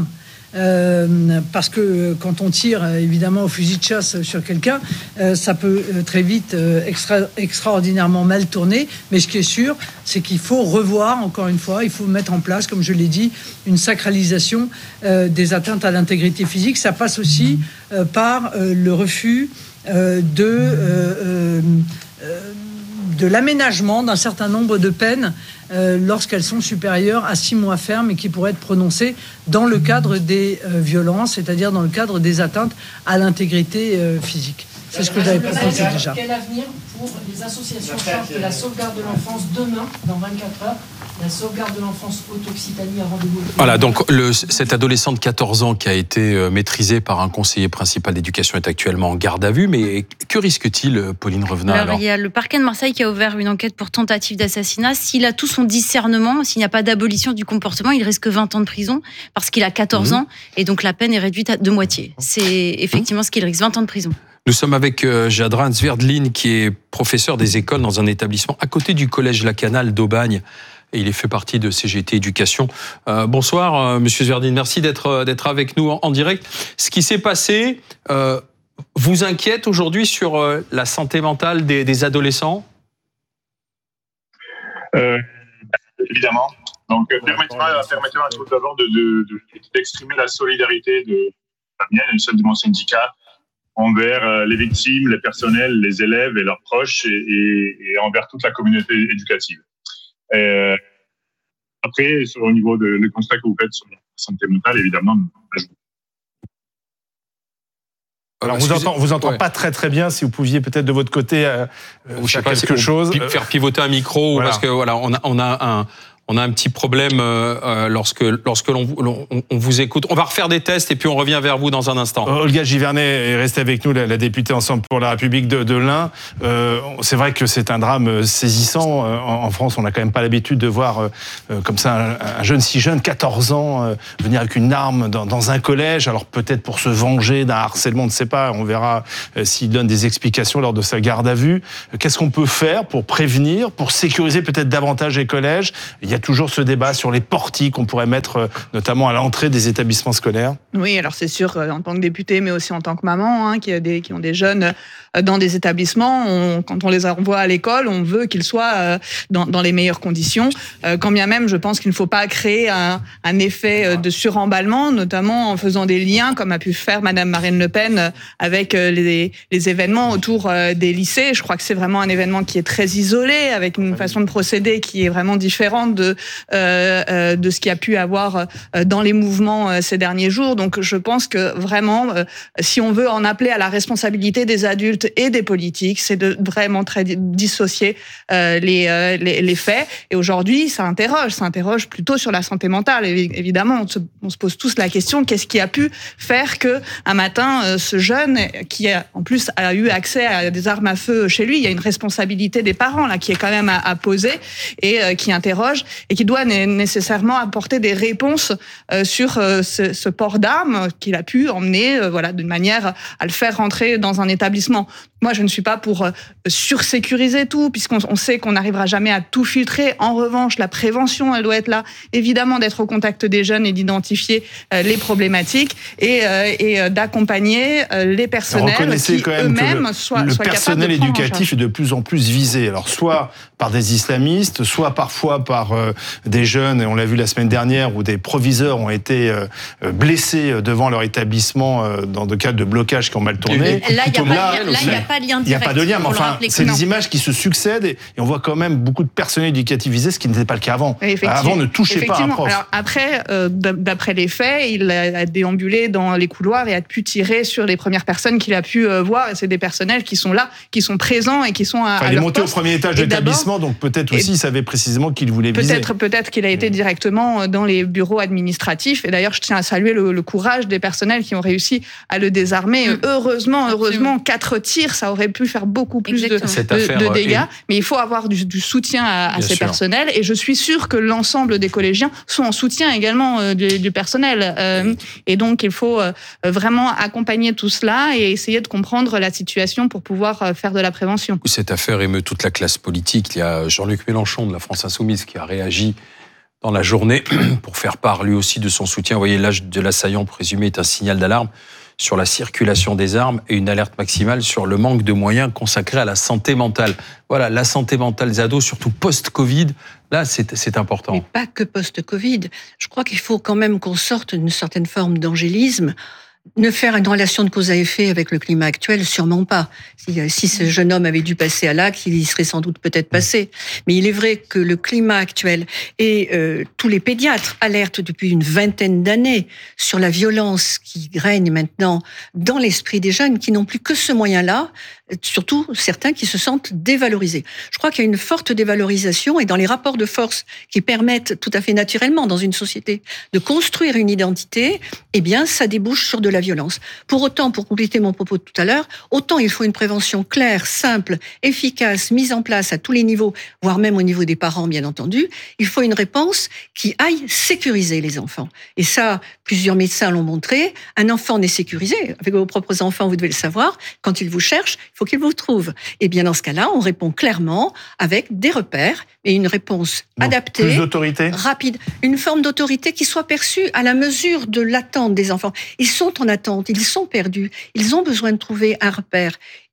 Euh, parce que quand on tire évidemment au fusil de chasse sur quelqu'un, euh, ça peut très vite euh, extra, extraordinairement mal tourner. Mais ce qui est sûr, c'est qu'il faut revoir, encore une fois, il faut mettre en place, comme je l'ai dit, une sacralisation euh, des atteintes à l'intégrité physique. Ça passe aussi euh, par euh, le refus euh, de... Euh, euh, de l'aménagement d'un certain nombre de peines euh, lorsqu'elles sont supérieures à six mois ferme et qui pourraient être prononcées dans le cadre des euh, violences, c'est-à-dire dans le cadre des atteintes à l'intégrité euh, physique. C'est ce que j'avais proposé déjà. Quel avenir pour les associations chargées de la sauvegarde de l'enfance demain, dans vingt-quatre heures? La sauvegarde de l'enfance Haute-Occitanie a rendez-vous. Voilà, donc le, cet adolescent de quatorze ans qui a été maîtrisé par un conseiller principal d'éducation est actuellement en garde à vue. Mais que risque-t-il, Pauline Revenat? alors, alors il y a le parquet de Marseille qui a ouvert une enquête pour tentative d'assassinat. S'il a tout son discernement, s'il n'y a pas d'abolition du comportement, il risque vingt ans de prison parce qu'il a quatorze mmh. ans et donc la peine est réduite à de moitié. C'est effectivement mmh. ce qu'il risque, vingt ans de prison. Nous sommes avec Jadran Sverdlin, qui est professeur des écoles dans un établissement à côté du collège La Canale d'Aubagne. Et il fait partie de C G T Éducation. Euh, bonsoir, euh, Monsieur Sverdlin. Merci d'être d'être avec nous en, en direct. Ce qui s'est passé euh, vous inquiète aujourd'hui sur euh, la santé mentale des, des adolescents? euh, Évidemment. Donc, permettez-moi permettez tout d'abord de, de, de, d'exprimer la solidarité de la mienne et celle de mon syndicat envers les victimes, les personnels, les élèves et leurs proches et, et, et envers toute la communauté éducative. Et après, sur, au niveau de le constat que vous faites sur la santé mentale, évidemment, je Alors, vous entend, vous entend ouais. pas très très bien. Si vous pouviez peut-être de votre côté euh, Ou faire je sais pas, quelque chose, faire pivoter un micro, voilà. Parce que voilà, on a, on a un. On a un petit problème euh, lorsque lorsque l'on, l'on on vous écoute. On va refaire des tests et puis on revient vers vous dans un instant. Olga Givernet est restée avec nous, la, la députée Ensemble pour la République de, de l'Ain. Euh, c'est vrai que c'est un drame saisissant. En, en France, on n'a quand même pas l'habitude de voir euh, comme ça un, un jeune si jeune, quatorze ans, euh, venir avec une arme dans, dans un collège. Alors peut-être pour se venger d'un harcèlement, on ne sait pas. On verra euh, s'il donne des explications lors de sa garde à vue. Qu'est-ce qu'on peut faire pour prévenir, pour sécuriser peut-être davantage les collèges ? Il y a toujours ce débat sur les portiques qu'on pourrait mettre notamment à l'entrée des établissements scolaires. Oui, alors c'est sûr, en tant que députée, mais aussi en tant que maman, hein, qui, a des, qui ont des jeunes dans des établissements, on, quand on les envoie à l'école, on veut qu'ils soient dans, dans les meilleures conditions. Quand bien même, je pense qu'il ne faut pas créer un, un effet de suremballement, notamment en faisant des liens, comme a pu faire Madame Marine Le Pen avec les, les événements autour des lycées. Je crois que c'est vraiment un événement qui est très isolé, avec une façon de procéder qui est vraiment différente de Euh, euh, de ce qu'il y a pu avoir euh, dans les mouvements euh, ces derniers jours. Donc je pense que vraiment, euh, si on veut en appeler à la responsabilité des adultes et des politiques, c'est de vraiment très dissocier euh, les, euh, les, les faits. Et aujourd'hui, ça interroge, ça interroge plutôt sur la santé mentale. Et évidemment, on se, on se pose tous la question, qu'est-ce qui a pu faire que un matin, euh, ce jeune, qui a, en plus a eu accès à des armes à feu chez lui, il y a une responsabilité des parents là qui est quand même à, à poser et euh, qui interroge et qui doit nécessairement apporter des réponses euh, sur euh, ce, ce port d'armes qu'il a pu emmener, euh, voilà, d'une manière à le faire rentrer dans un établissement. Moi, je ne suis pas pour euh, sursécuriser tout, puisqu'on on sait qu'on n'arrivera jamais à tout filtrer. En revanche, la prévention, elle doit être là, évidemment, d'être au contact des jeunes et d'identifier euh, les problématiques et, euh, et euh, d'accompagner euh, les personnels qui eux-mêmes soient, le soient capables de personnel prendre en éducatif charge. est de plus en plus visé. Alors, soit par des islamistes, soit parfois par euh, des jeunes, et on l'a vu la semaine dernière, où des proviseurs ont été euh, blessés devant leur établissement euh, dans des cas de blocage qui ont mal tourné. Là, il n'y a, a pas de lien direct. Il n'y a pas de lien, mais enfin, c'est des images qui se succèdent et, et on voit quand même beaucoup de personnel éducatif visé, ce qui n'était pas le cas avant. Avant, on ne touchait pas à un prof. Alors après, euh, d'après les faits, il a déambulé dans les couloirs et a pu tirer sur les premières personnes qu'il a pu euh, voir. Et c'est des personnels qui sont là, qui sont présents et qui sont à, enfin, à il leur est monté poste. Au premier étage de l'établissement, donc peut-être aussi il savait précisément qu'il voulait viser. Peut-être, peut-être qu'il a été directement dans les bureaux administratifs. Et d'ailleurs, je tiens à saluer le, le courage des personnels qui ont réussi à le désarmer. Mmh. Heureusement, heureusement, quatre tirs, ça aurait pu faire beaucoup plus de, de, de dégâts. Et... Mais il faut avoir du, du soutien à, à ces sûr. personnels. Et je suis sûre que l'ensemble des collégiens sont en soutien également euh, du, du personnel. Euh, et donc, il faut euh, vraiment accompagner tout cela et essayer de comprendre la situation pour pouvoir euh, faire de la prévention. Cette affaire émeut toute la classe politique. Il y a Jean-Luc Mélenchon de la France Insoumise qui a réagi dans la journée pour faire part lui aussi de son soutien. Vous voyez, l'âge de l'assaillant présumé est un signal d'alarme sur la circulation des armes et une alerte maximale sur le manque de moyens consacrés à la santé mentale. Voilà, la santé mentale des ados, surtout post-Covid, là, c'est, c'est important. Mais pas que post-Covid. Je crois qu'il faut quand même qu'on sorte d'une certaine forme d'angélisme. Ne faire une relation de cause à effet avec le climat actuel, sûrement pas. Si, si ce jeune homme avait dû passer à l'acte, il y serait sans doute peut-être passé. Mais il est vrai que le climat actuel et euh, tous les pédiatres alertent depuis une vingtaine d'années sur la violence qui règne maintenant dans l'esprit des jeunes qui n'ont plus que ce moyen-là, surtout certains qui se sentent dévalorisés. Je crois qu'il y a une forte dévalorisation et dans les rapports de force qui permettent tout à fait naturellement dans une société de construire une identité, eh bien ça débouche sur de la violence. Pour autant, pour compléter mon propos de tout à l'heure, autant il faut une prévention claire, simple, efficace, mise en place à tous les niveaux, voire même au niveau des parents, bien entendu. Il faut une réponse qui aille sécuriser les enfants. Et ça, plusieurs médecins l'ont montré. Un enfant n'est sécurisé. Avec vos propres enfants, vous devez le savoir. Quand ils vous cherchent, il faut qu'ils vous trouvent. Et bien, dans ce cas-là, on répond clairement avec des repères et une réponse Donc, adaptée, plus d'autorité, rapide. Une forme d'autorité qui soit perçue à la mesure de l'attente des enfants. Ils sont en attente, ils sont perdus, ils ont besoin de trouver un repère.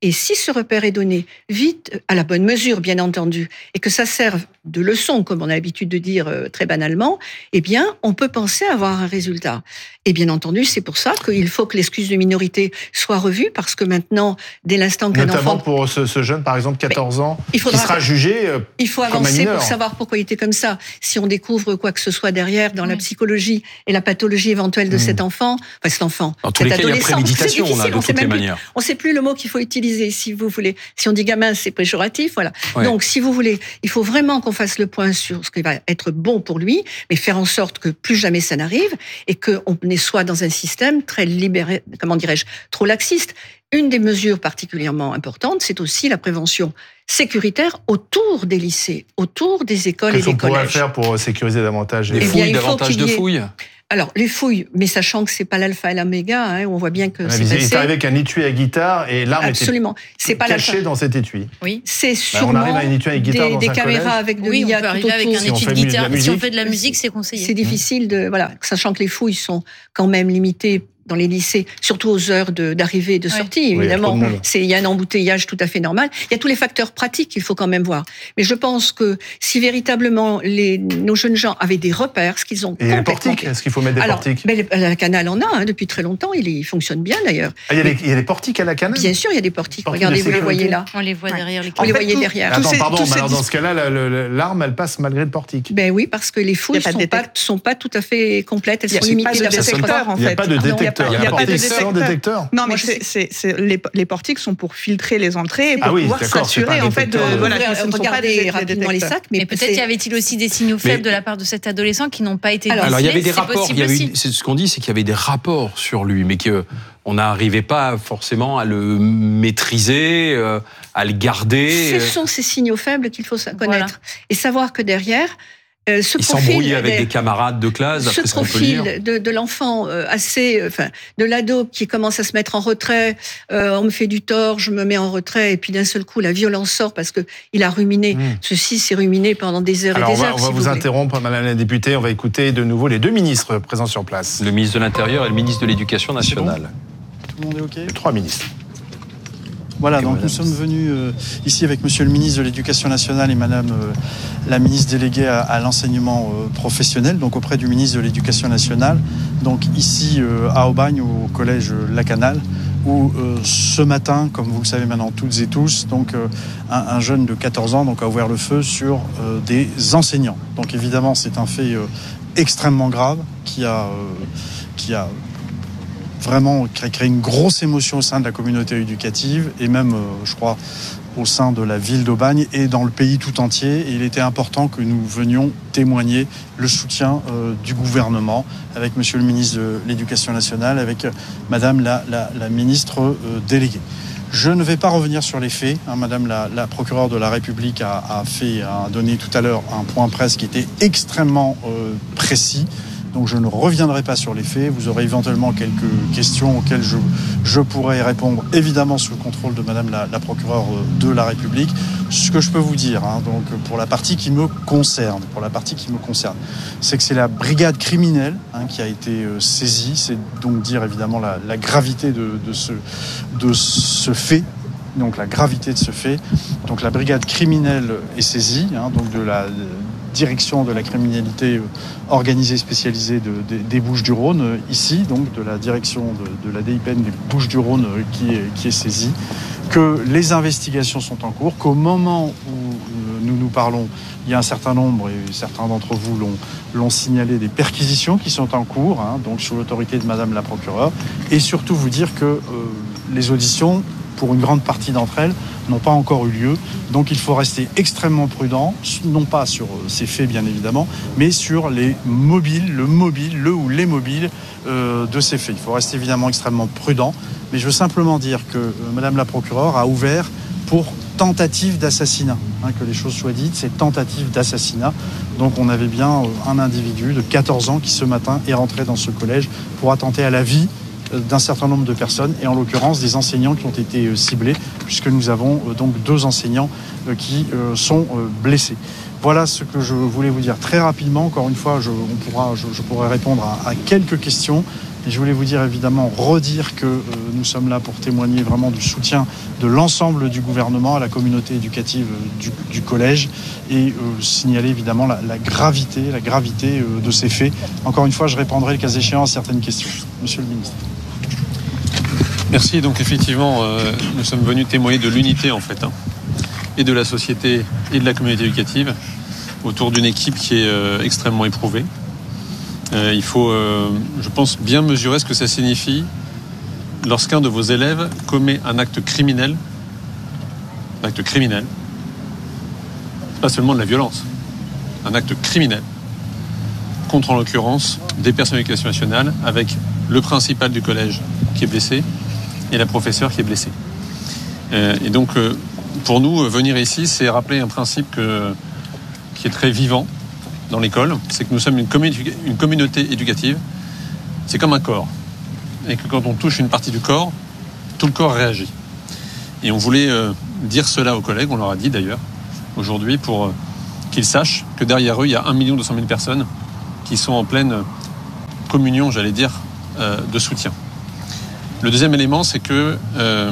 Et si ce repère est donné vite, à la bonne mesure, bien entendu, et que ça serve de leçon, comme on a l'habitude de dire euh, très banalement, eh bien, on peut penser avoir un résultat. Et bien entendu, c'est pour ça qu'il faut que l'excuse de minorité soit revue, parce que maintenant, dès l'instant qu'un Notamment enfant... pour ce, ce jeune, par exemple, quatorze ans, il faudra... qui sera jugé euh, Il faut comme un avancer mineur. pour savoir pourquoi il était comme ça. Si on découvre quoi que ce soit derrière, dans la psychologie et la pathologie éventuelle de mmh. cet enfant, enfin cet enfant, dans tous cet les cas, il y a préméditation, on là, de on toutes les manières. On ne sait plus le mot qu'il faut utiliser, si vous voulez. Si on dit gamin, c'est péjoratif, voilà. Ouais. Donc, si vous voulez, il faut vraiment qu'on fasse le point sur ce qui va être bon pour lui, mais faire en sorte que plus jamais ça n'arrive et qu'on soit dans un système très libéré, comment dirais-je, trop laxiste. Une des mesures particulièrement importantes, c'est aussi la prévention sécuritaire autour des lycées, autour des écoles Qu'est-ce et des qu'on pourrait collèges. faire pour sécuriser davantage les eh fouilles, bien, davantage de fouilles? Alors, les fouilles, mais sachant que c'est pas l'alpha et l'oméga, hein, on voit bien que c'est Il passé. est arrivé avec un étui à guitare et l'arme Absolument. était C'est pas cachée dans cet étui. Oui. C'est Bah, sûrement on arrive à un étui à guitare des, dans des un caméras collège. avec de Oui, on l'I A peut tout arriver avec autour. un Si on étui fait de de la guitare. Si musique. on fait de la musique, c'est conseillé. C'est difficile de voilà, sachant que les fouilles sont quand même limitées dans les lycées, surtout aux heures de, d'arrivée et de sortie, Oui, évidemment. il y a trop de monde. C'est, il y a un embouteillage tout à fait normal. Il y a tous les facteurs pratiques qu'il faut quand même voir. Mais je pense que si véritablement les, nos jeunes gens avaient des repères, ce qu'ils ont Et les complètement... portiques, est-ce qu'il faut mettre des Alors, portiques? ben, la Canal en a hein, depuis très longtemps, il, il fonctionne bien d'ailleurs. Ah, il, y a les, il y a des portiques à la Canal? Bien sûr, il y a des portiques. Portiques Regardez, de vous les sécurité. voyez là. On les voit derrière les Vous les fait, voyez tout- derrière. tous Attends, ces- pardon, tous mais ces alors dans dis- ce cas-là, la- le- l'arme, elle passe malgré le portique. Ben oui, parce que les fouilles Il y a pas de sont pas, détecteur. sont pas tout à fait complètes. Elles Il y a sont pas limitées de d'après ce détecteur, en Il n'y a fait. pas de Non, il y a détecteur. pas- Il y a il y a un pas de portique sans détecteur. détecteur. Non, mais Moi, je c'est, c'est, c'est- les, les portiques sont pour filtrer les entrées et pour Ah oui, pouvoir d'accord, c'est s'assurer pas un en fait de détecteur de- voilà, que ce ne sont pas Regardez des, des rapidement les détecteurs. sacs, mais, Mais peut-être c'est- y avait-il aussi des signaux Mais- faibles de la part de cet adolescent qui n'ont pas été Alors, Alors il y avait décelés, des c'est rapports, il possible y avait aussi. une- c'est ce qu'on dit, c'est qu'il y avait des rapports sur lui, mais que on n'arrivait pas forcément à le maîtriser, euh, à le garder. Ce sont ces signaux faibles qu'il faut sa- connaître et savoir que derrière euh, ce Il profil s'embrouillait avec des- des camarades de classe, ce après ce qu'on peut lire. profil de, de l'enfant euh, assez, euh, enfin, de l'ado qui commence à se mettre en retrait, euh, on me fait du tort, je me mets en retrait, et puis d'un seul coup la violence sort parce que il a ruminé. Mmh. Ceci s'est ruminé pendant des heures Alors et on des va, heures. on va si vous, vous voulez. interrompre, Madame la députée. On va écouter de nouveau les deux ministres présents sur place. Le ministre de l'Intérieur et le ministre de l'Éducation nationale. Tout le monde est OK? Les trois ministres. Voilà, Et donc madame. nous sommes venus euh, ici avec Monsieur le ministre de l'Éducation nationale et Madame euh, la ministre déléguée à, à l'enseignement euh, professionnel, donc auprès du ministre de l'Éducation nationale, donc ici euh, à Aubagne au collège euh, Lacanal, où euh, ce matin, comme vous le savez maintenant toutes et tous, donc euh, un, un jeune de quatorze ans donc a ouvert le feu sur euh, des enseignants. Donc évidemment, c'est un fait euh, extrêmement grave qui a euh, qui a vraiment créé, créé une grosse émotion au sein de la communauté éducative et même, euh, je crois, au sein de la ville d'Aubagne et dans le pays tout entier. Et il était important que nous venions témoigner le soutien euh, du gouvernement avec Monsieur le ministre de l'Éducation nationale, avec euh, Madame la, la, la ministre euh, déléguée. Je ne vais pas revenir sur les faits. Hein, Madame la, la procureure de la République a, a fait, a donné tout à l'heure un point presse qui était extrêmement euh, précis. Donc je ne reviendrai pas sur les faits. Vous aurez éventuellement quelques questions auxquelles je, je pourrai répondre, évidemment sous le contrôle de Madame la, la procureure de la République. Ce que je peux vous dire, hein, donc pour la partie qui me concerne, pour la partie qui me concerne, c'est que c'est la brigade criminelle hein, qui a été euh, saisie. C'est donc dire évidemment la, la gravité de, de, ce, de ce fait. Donc la gravité de ce fait. Donc la brigade criminelle est saisie, hein, donc de la direction de la criminalité organisée spécialisée de, de, des Bouches-du-Rhône, euh, ici, donc de la direction de, de la D I P N des Bouches-du-Rhône euh, qui, est, qui est saisie, que les investigations sont en cours, qu'au moment où euh, nous nous parlons, il y a un certain nombre, et certains d'entre vous l'ont, l'ont signalé, des perquisitions qui sont en cours, hein, donc sous l'autorité de Madame la procureure, et surtout vous dire que euh, les auditions, pour une grande partie d'entre elles, n'ont pas encore eu lieu. Donc il faut rester extrêmement prudent, non pas sur ces faits bien évidemment, mais sur les mobiles, le mobile, le ou les mobiles euh, de ces faits. Il faut rester évidemment extrêmement prudent. Mais je veux simplement dire que euh, Madame la procureure a ouvert pour tentative d'assassinat. Hein, que les choses soient dites, c'est tentative d'assassinat. Donc on avait bien euh, un individu de quatorze ans qui ce matin est rentré dans ce collège pour attenter à la vie d'un certain nombre de personnes et en l'occurrence des enseignants qui ont été ciblés puisque nous avons donc deux enseignants qui sont blessés. Voilà ce que je voulais vous dire très rapidement. Encore une fois, je, on pourra, je, je pourrai répondre à, à quelques questions Et je voulais vous dire évidemment, redire que euh, nous sommes là pour témoigner vraiment du soutien de l'ensemble du gouvernement à la communauté éducative du, du collège et euh, signaler évidemment la, la gravité, la gravité euh, de ces faits. Encore une fois, je répondrai le cas échéant à certaines questions. Monsieur le ministre. Merci. Donc effectivement, euh, nous sommes venus témoigner de l'unité en fait, hein, et de la société et de la communauté éducative autour d'une équipe qui est euh, extrêmement éprouvée. Euh, il faut, euh, je pense, bien mesurer ce que ça signifie lorsqu'un de vos élèves commet un acte criminel. Un acte criminel. C'est pas seulement de la violence. Un acte criminel. Contre, en l'occurrence, des personnes de l'éducation nationale avec le principal du collège qui est blessé et la professeure qui est blessée. Euh, et donc, euh, pour nous, euh, venir ici, c'est rappeler un principe que, qui est très vivant dans l'école, c'est que nous sommes une, commun- une communauté éducative, c'est comme un corps. Et que quand on touche une partie du corps, tout le corps réagit. Et on voulait euh, dire cela aux collègues, on leur a dit d'ailleurs, aujourd'hui, pour euh, qu'ils sachent que derrière eux, il y a un million deux cent mille personnes qui sont en pleine communion, j'allais dire, euh, de soutien. Le deuxième élément, c'est que euh,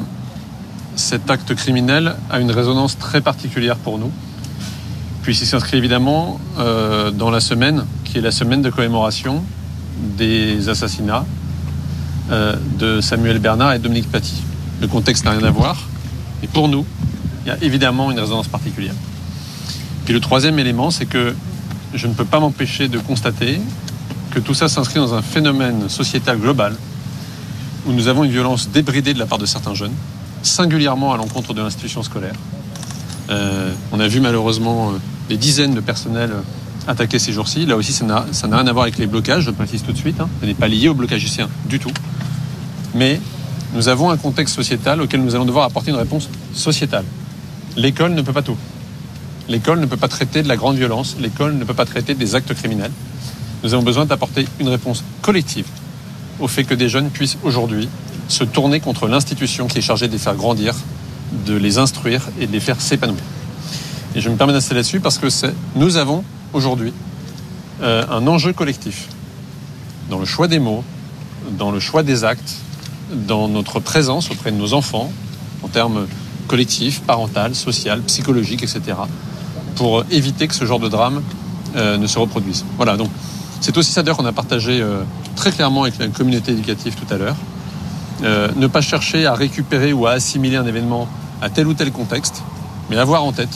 cet acte criminel a une résonance très particulière pour nous, puisqu'il s'inscrit évidemment euh, dans la semaine, qui est la semaine de commémoration des assassinats euh, de Samuel Bernard et Dominique Paty. Le contexte n'a rien à voir, et pour nous, il y a évidemment une résonance particulière. Puis le troisième élément, c'est que je ne peux pas m'empêcher de constater que tout ça s'inscrit dans un phénomène sociétal global où nous avons une violence débridée de la part de certains jeunes, singulièrement à l'encontre de l'institution scolaire. Euh, on a vu malheureusement euh, des dizaines de personnels attaqués ces jours-ci. Là aussi, ça n'a, ça n'a rien à voir avec les blocages, je précise tout de suite. Hein. Ça n'est pas lié aux blocagiciens du tout. Mais nous avons un contexte sociétal auquel nous allons devoir apporter une réponse sociétale. L'école ne peut pas tout. L'école ne peut pas traiter de la grande violence. L'école ne peut pas traiter des actes criminels. Nous avons besoin d'apporter une réponse collective au fait que des jeunes puissent aujourd'hui se tourner contre l'institution qui est chargée de les faire grandir, de les instruire et de les faire s'épanouir. Et je me permets d'insister là-dessus parce que c'est, nous avons aujourd'hui euh, un enjeu collectif dans le choix des mots, dans le choix des actes, dans notre présence auprès de nos enfants, en termes collectifs, parental, social, psychologique, et cetera, pour éviter que ce genre de drame euh, ne se reproduise. Voilà, donc c'est aussi ça d'ailleurs qu'on a partagé euh, très clairement avec la communauté éducative tout à l'heure. Euh, ne pas chercher à récupérer ou à assimiler un événement à tel ou tel contexte, mais avoir en tête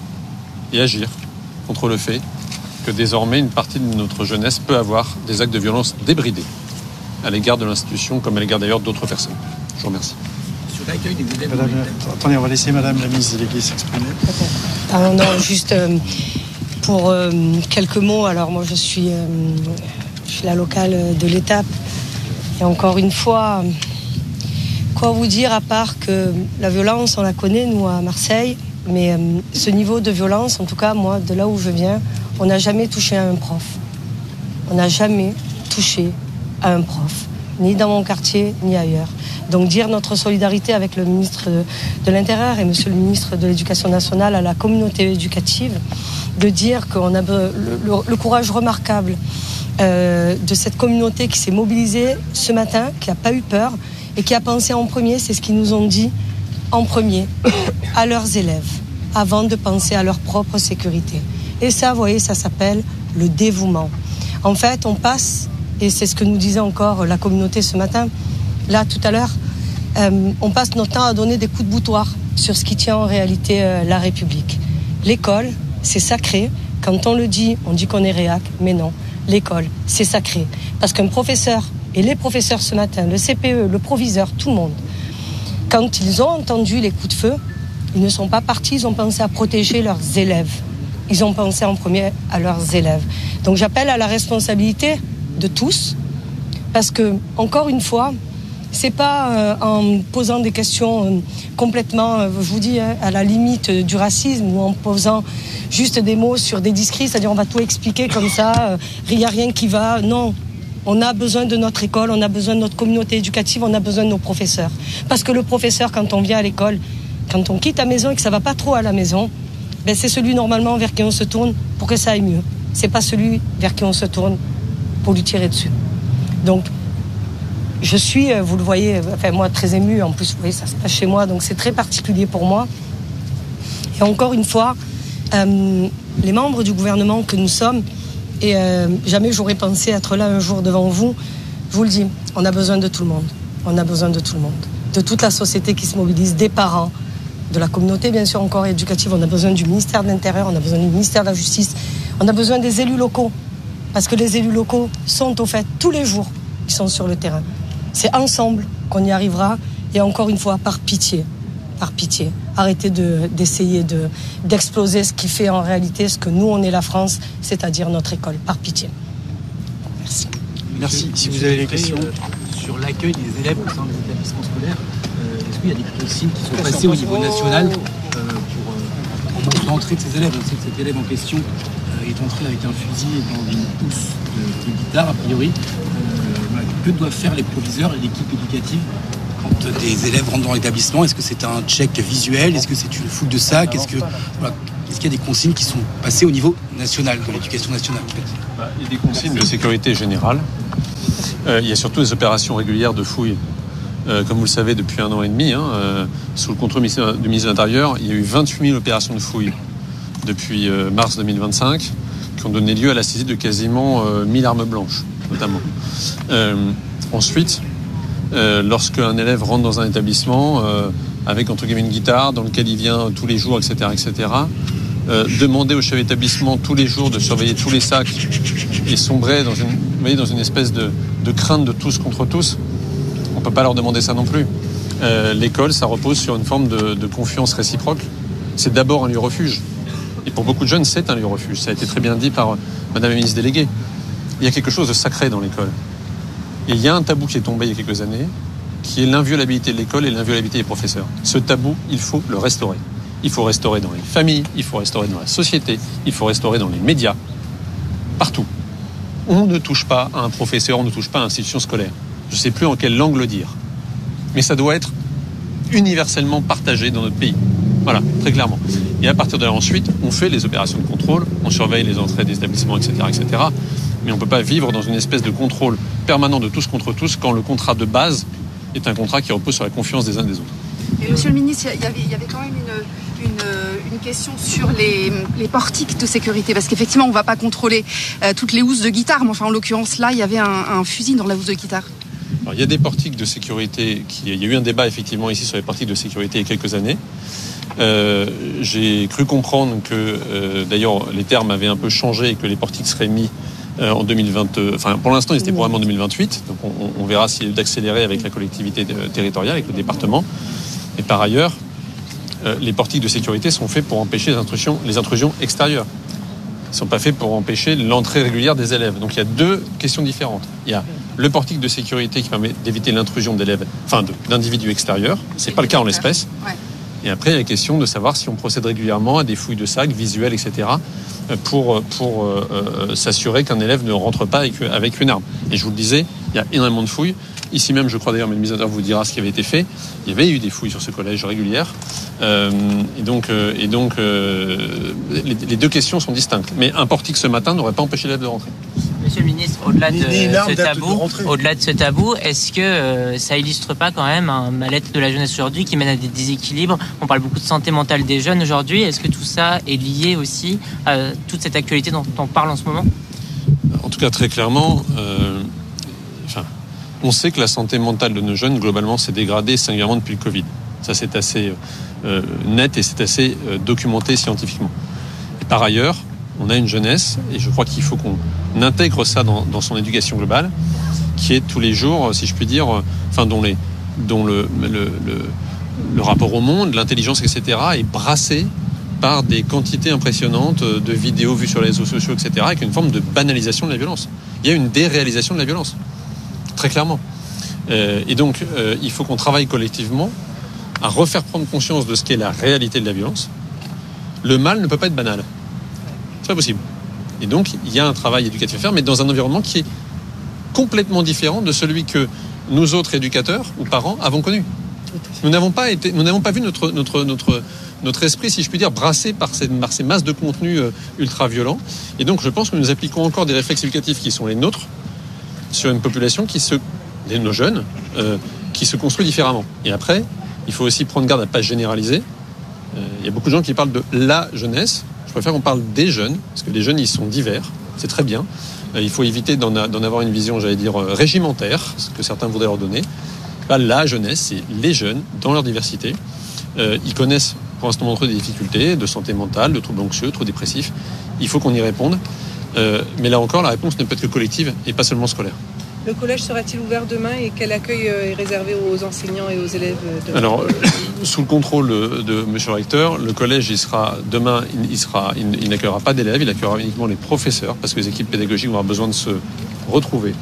et agir contre le fait que désormais une partie de notre jeunesse peut avoir des actes de violence débridés à l'égard de l'institution comme à l'égard d'ailleurs d'autres personnes. Je vous remercie. Sur l'accueil des élèves. Madame, attendez, on va laisser Madame la ministre déléguée s'exprimer. Ah non, juste euh, pour euh, quelques mots. Alors moi je suis, euh, je suis la locale de l'Étape. Et encore une fois, quoi vous dire à part que la violence, on la connaît nous à Marseille. Mais euh, ce niveau de violence, en tout cas moi, de là où je viens, on n'a jamais touché à un prof. On n'a jamais touché à un prof, ni dans mon quartier, ni ailleurs. Donc dire notre solidarité avec le ministre de l'Intérieur et monsieur le ministre de l'Éducation nationale à la communauté éducative, de dire qu'on a le, le, le courage remarquable euh, de cette communauté qui s'est mobilisée ce matin, qui n'a pas eu peur et qui a pensé en premier, c'est ce qu'ils nous ont dit, en premier, à leurs élèves, avant de penser à leur propre sécurité. Et ça, vous voyez, ça s'appelle le dévouement. En fait, on passe, et c'est ce que nous disait encore la communauté ce matin, là, tout à l'heure, euh, on passe notre temps à donner des coups de boutoir sur ce qui tient en réalité euh, la République. L'école, c'est sacré. Quand on le dit, on dit qu'on est réac, mais non. L'école, c'est sacré. Parce qu'un professeur, et les professeurs ce matin, le C P E, le proviseur, tout le monde, quand ils ont entendu les coups de feu, ils ne sont pas partis, ils ont pensé à protéger leurs élèves. Ils ont pensé en premier à leurs élèves. Donc j'appelle à la responsabilité de tous, parce que, encore une fois, c'est pas euh, en posant des questions euh, complètement, euh, je vous dis, hein, à la limite euh, du racisme, ou en posant juste des mots sur des discrets, c'est-à-dire on va tout expliquer comme ça, il euh, n'y a rien qui va. Non, on a besoin de notre école, on a besoin de notre communauté éducative, on a besoin de nos professeurs. Parce que le professeur, quand on vient à l'école, quand on quitte la maison et que ça va pas trop à la maison, ben c'est celui normalement vers qui on se tourne pour que ça aille mieux. C'est pas celui vers qui on se tourne pour lui tirer dessus. Donc, je suis, vous le voyez, enfin moi très émue, en plus vous voyez ça se passe chez moi, donc c'est très particulier pour moi. Et encore une fois, euh, les membres du gouvernement que nous sommes, et euh, jamais j'aurais pensé être là un jour devant vous, je vous le dis, on a besoin de tout le monde, on a besoin de tout le monde, de toute la société qui se mobilise, des parents, de la communauté bien sûr encore éducative, on a besoin du ministère de l'Intérieur, on a besoin du ministère de la Justice, on a besoin des élus locaux, parce que les élus locaux sont au fait tous les jours, ils sont sur le terrain. C'est ensemble qu'on y arrivera, et encore une fois, par pitié, par pitié, arrêtez de, d'essayer de, d'exploser ce qui fait en réalité ce que nous on est la France, c'est-à-dire notre école, par pitié. Merci. Merci. Si vous avez des questions sur l'accueil des élèves au sein des établissements scolaires, euh, est-ce qu'il y a des consignes qui sont passées au niveau national euh, pour, euh, pour l'entrée de ces élèves? On sait que cet élève en question euh, est entré avec un fusil et dans une housse de, de guitare, a priori. Euh, voilà. Que doivent faire les proviseurs et l'équipe éducative quand des élèves rentrent dans l'établissement? Est-ce que c'est un check visuel? Est-ce que c'est une fouille de sac? Est-ce que, voilà, est-ce qu'il y a des consignes qui sont passées au niveau national, de l'éducation nationale en fait? Bah, il y a des consignes de sécurité générale. Euh, il y a surtout des opérations régulières de fouilles. Euh, comme vous le savez, depuis un an et demi, hein, euh, sous le contrôle du ministère de l'Intérieur, il y a eu vingt-huit mille opérations de fouilles depuis euh, mars deux mille vingt-cinq, qui ont donné lieu à la saisie de quasiment euh, mille armes blanches, notamment. Euh, ensuite, euh, lorsque un élève rentre dans un établissement euh, avec entre guillemets une guitare dans lequel il vient tous les jours, et cetera, et cetera, euh, demander au chef d'établissement tous les jours de surveiller tous les sacs et sombrer dans une, vous voyez, dans une espèce de, de crainte de tous contre tous, on ne peut pas leur demander ça non plus. Euh, l'école, ça repose sur une forme de, de confiance réciproque. C'est d'abord un lieu refuge. Et pour beaucoup de jeunes, c'est un lieu refuge. Ça a été très bien dit par Madame la ministre déléguée. Il y a quelque chose de sacré dans l'école. Et il y a un tabou qui est tombé il y a quelques années, qui est l'inviolabilité de l'école et l'inviolabilité des professeurs. Ce tabou, il faut le restaurer. Il faut restaurer dans les familles, il faut restaurer dans la société, il faut restaurer dans les médias, partout. On ne touche pas à un professeur, on ne touche pas à une institution scolaire. Je ne sais plus en quelle langue le dire. Mais ça doit être universellement partagé dans notre pays. Voilà, très clairement. Et à partir de là, ensuite, on fait les opérations de contrôle, on surveille les entrées des établissements, et cetera, et cetera. Mais on ne peut pas vivre dans une espèce de contrôle permanent de tous contre tous quand le contrat de base est un contrat qui repose sur la confiance des uns des autres. Et monsieur le ministre, il y avait, il y avait quand même une, une, une question sur les, les portiques de sécurité, parce qu'effectivement, on ne va pas contrôler euh, toutes les housses de guitare, mais enfin, en l'occurrence, là, il y avait un, un fusil dans la housse de guitare. Alors, il y a des portiques de sécurité, qui, il y a eu un débat effectivement ici sur les portiques de sécurité il y a quelques années. Euh, j'ai cru comprendre que, euh, d'ailleurs, les termes avaient un peu changé et que les portiques seraient mis euh, en deux mille vingt. Enfin, pour l'instant, ils étaient probablement en deux mille vingt-huit. Donc, on, on verra s'il y a eu d'accélérer avec la collectivité territoriale, avec le département. Et par ailleurs, euh, les portiques de sécurité sont faits pour empêcher les intrusions, les intrusions extérieures. Ils ne sont pas faits pour empêcher l'entrée régulière des élèves. Donc, il y a deux questions différentes. Il y a le portique de sécurité qui permet d'éviter l'intrusion d'élèves, enfin d'individus extérieurs. C'est pas le cas en l'espèce. Ouais. Et après, il y a la question de savoir si on procède régulièrement à des fouilles de sacs visuelles, et cetera, pour, pour euh, euh, s'assurer qu'un élève ne rentre pas avec, avec une arme. Et je vous le disais, il y a énormément de fouilles. Ici même, je crois d'ailleurs, mais le ministre vous dira ce qui avait été fait. Il y avait eu des fouilles sur ce collège régulières. Euh, et donc, euh, et donc euh, les, les deux questions sont distinctes. Mais un portique ce matin n'aurait pas empêché l'élève de rentrer. Monsieur le ministre, au-delà de ce tabou, au-delà de ce tabou, est-ce que euh, ça illustre pas quand même un mal-être de la jeunesse aujourd'hui qui mène à des déséquilibres? On parle beaucoup de santé mentale des jeunes aujourd'hui. Est-ce que tout ça est lié aussi à toute cette actualité dont on parle en ce moment? En tout cas, très clairement, euh, enfin, on sait que la santé mentale de nos jeunes, globalement, s'est dégradée singulièrement depuis le Covid. Ça, c'est assez euh, net et c'est assez euh, documenté scientifiquement. Et par ailleurs, on a une jeunesse, et je crois qu'il faut qu'on intègre ça dans, dans son éducation globale, qui est tous les jours, si je puis dire, enfin, dont, les, dont le, le, le, le rapport au monde, l'intelligence, et cetera, est brassé par des quantités impressionnantes de vidéos vues sur les réseaux sociaux, et cetera, avec une forme de banalisation de la violence. Il y a une déréalisation de la violence, très clairement. Euh, et donc, euh, il faut qu'on travaille collectivement à refaire prendre conscience de ce qu'est la réalité de la violence. Le mal ne peut pas être banal. C'est pas possible. Et donc, il y a un travail éducatif à faire, mais dans un environnement qui est complètement différent de celui que nous autres éducateurs ou parents avons connu. Nous n'avons pas été, nous n'avons pas vu notre, notre, notre, notre esprit, si je puis dire, brassé par ces, par ces masses de contenus ultra-violents. Et donc, je pense que nous appliquons encore des réflexes éducatifs qui sont les nôtres sur une population qui se de nos jeunes, euh, qui se construit différemment. Et après, il faut aussi prendre garde à ne pas généraliser. Euh, il y a beaucoup de gens qui parlent de la jeunesse. Je préfère qu'on parle des jeunes, parce que les jeunes, ils sont divers. C'est très bien. Euh, il faut éviter d'en, a, d'en avoir une vision, j'allais dire, euh, régimentaire, ce que certains voudraient leur donner. Pas la jeunesse, c'est les jeunes, dans leur diversité. Euh, ils connaissent, pour l'instant, entre eux, des difficultés de santé mentale, de troubles anxieux, trop dépressifs. Il faut qu'on y réponde. Euh, mais là encore, la réponse ne peut être que collective et pas seulement scolaire. Le collège sera-t-il ouvert demain et quel accueil est réservé aux enseignants et aux élèves de... Alors, euh, sous le contrôle de M. le recteur, le collège, il sera, demain, il, sera, il, il n'accueillera pas d'élèves, il accueillera uniquement les professeurs parce que les équipes pédagogiques vont avoir besoin de se retrouver.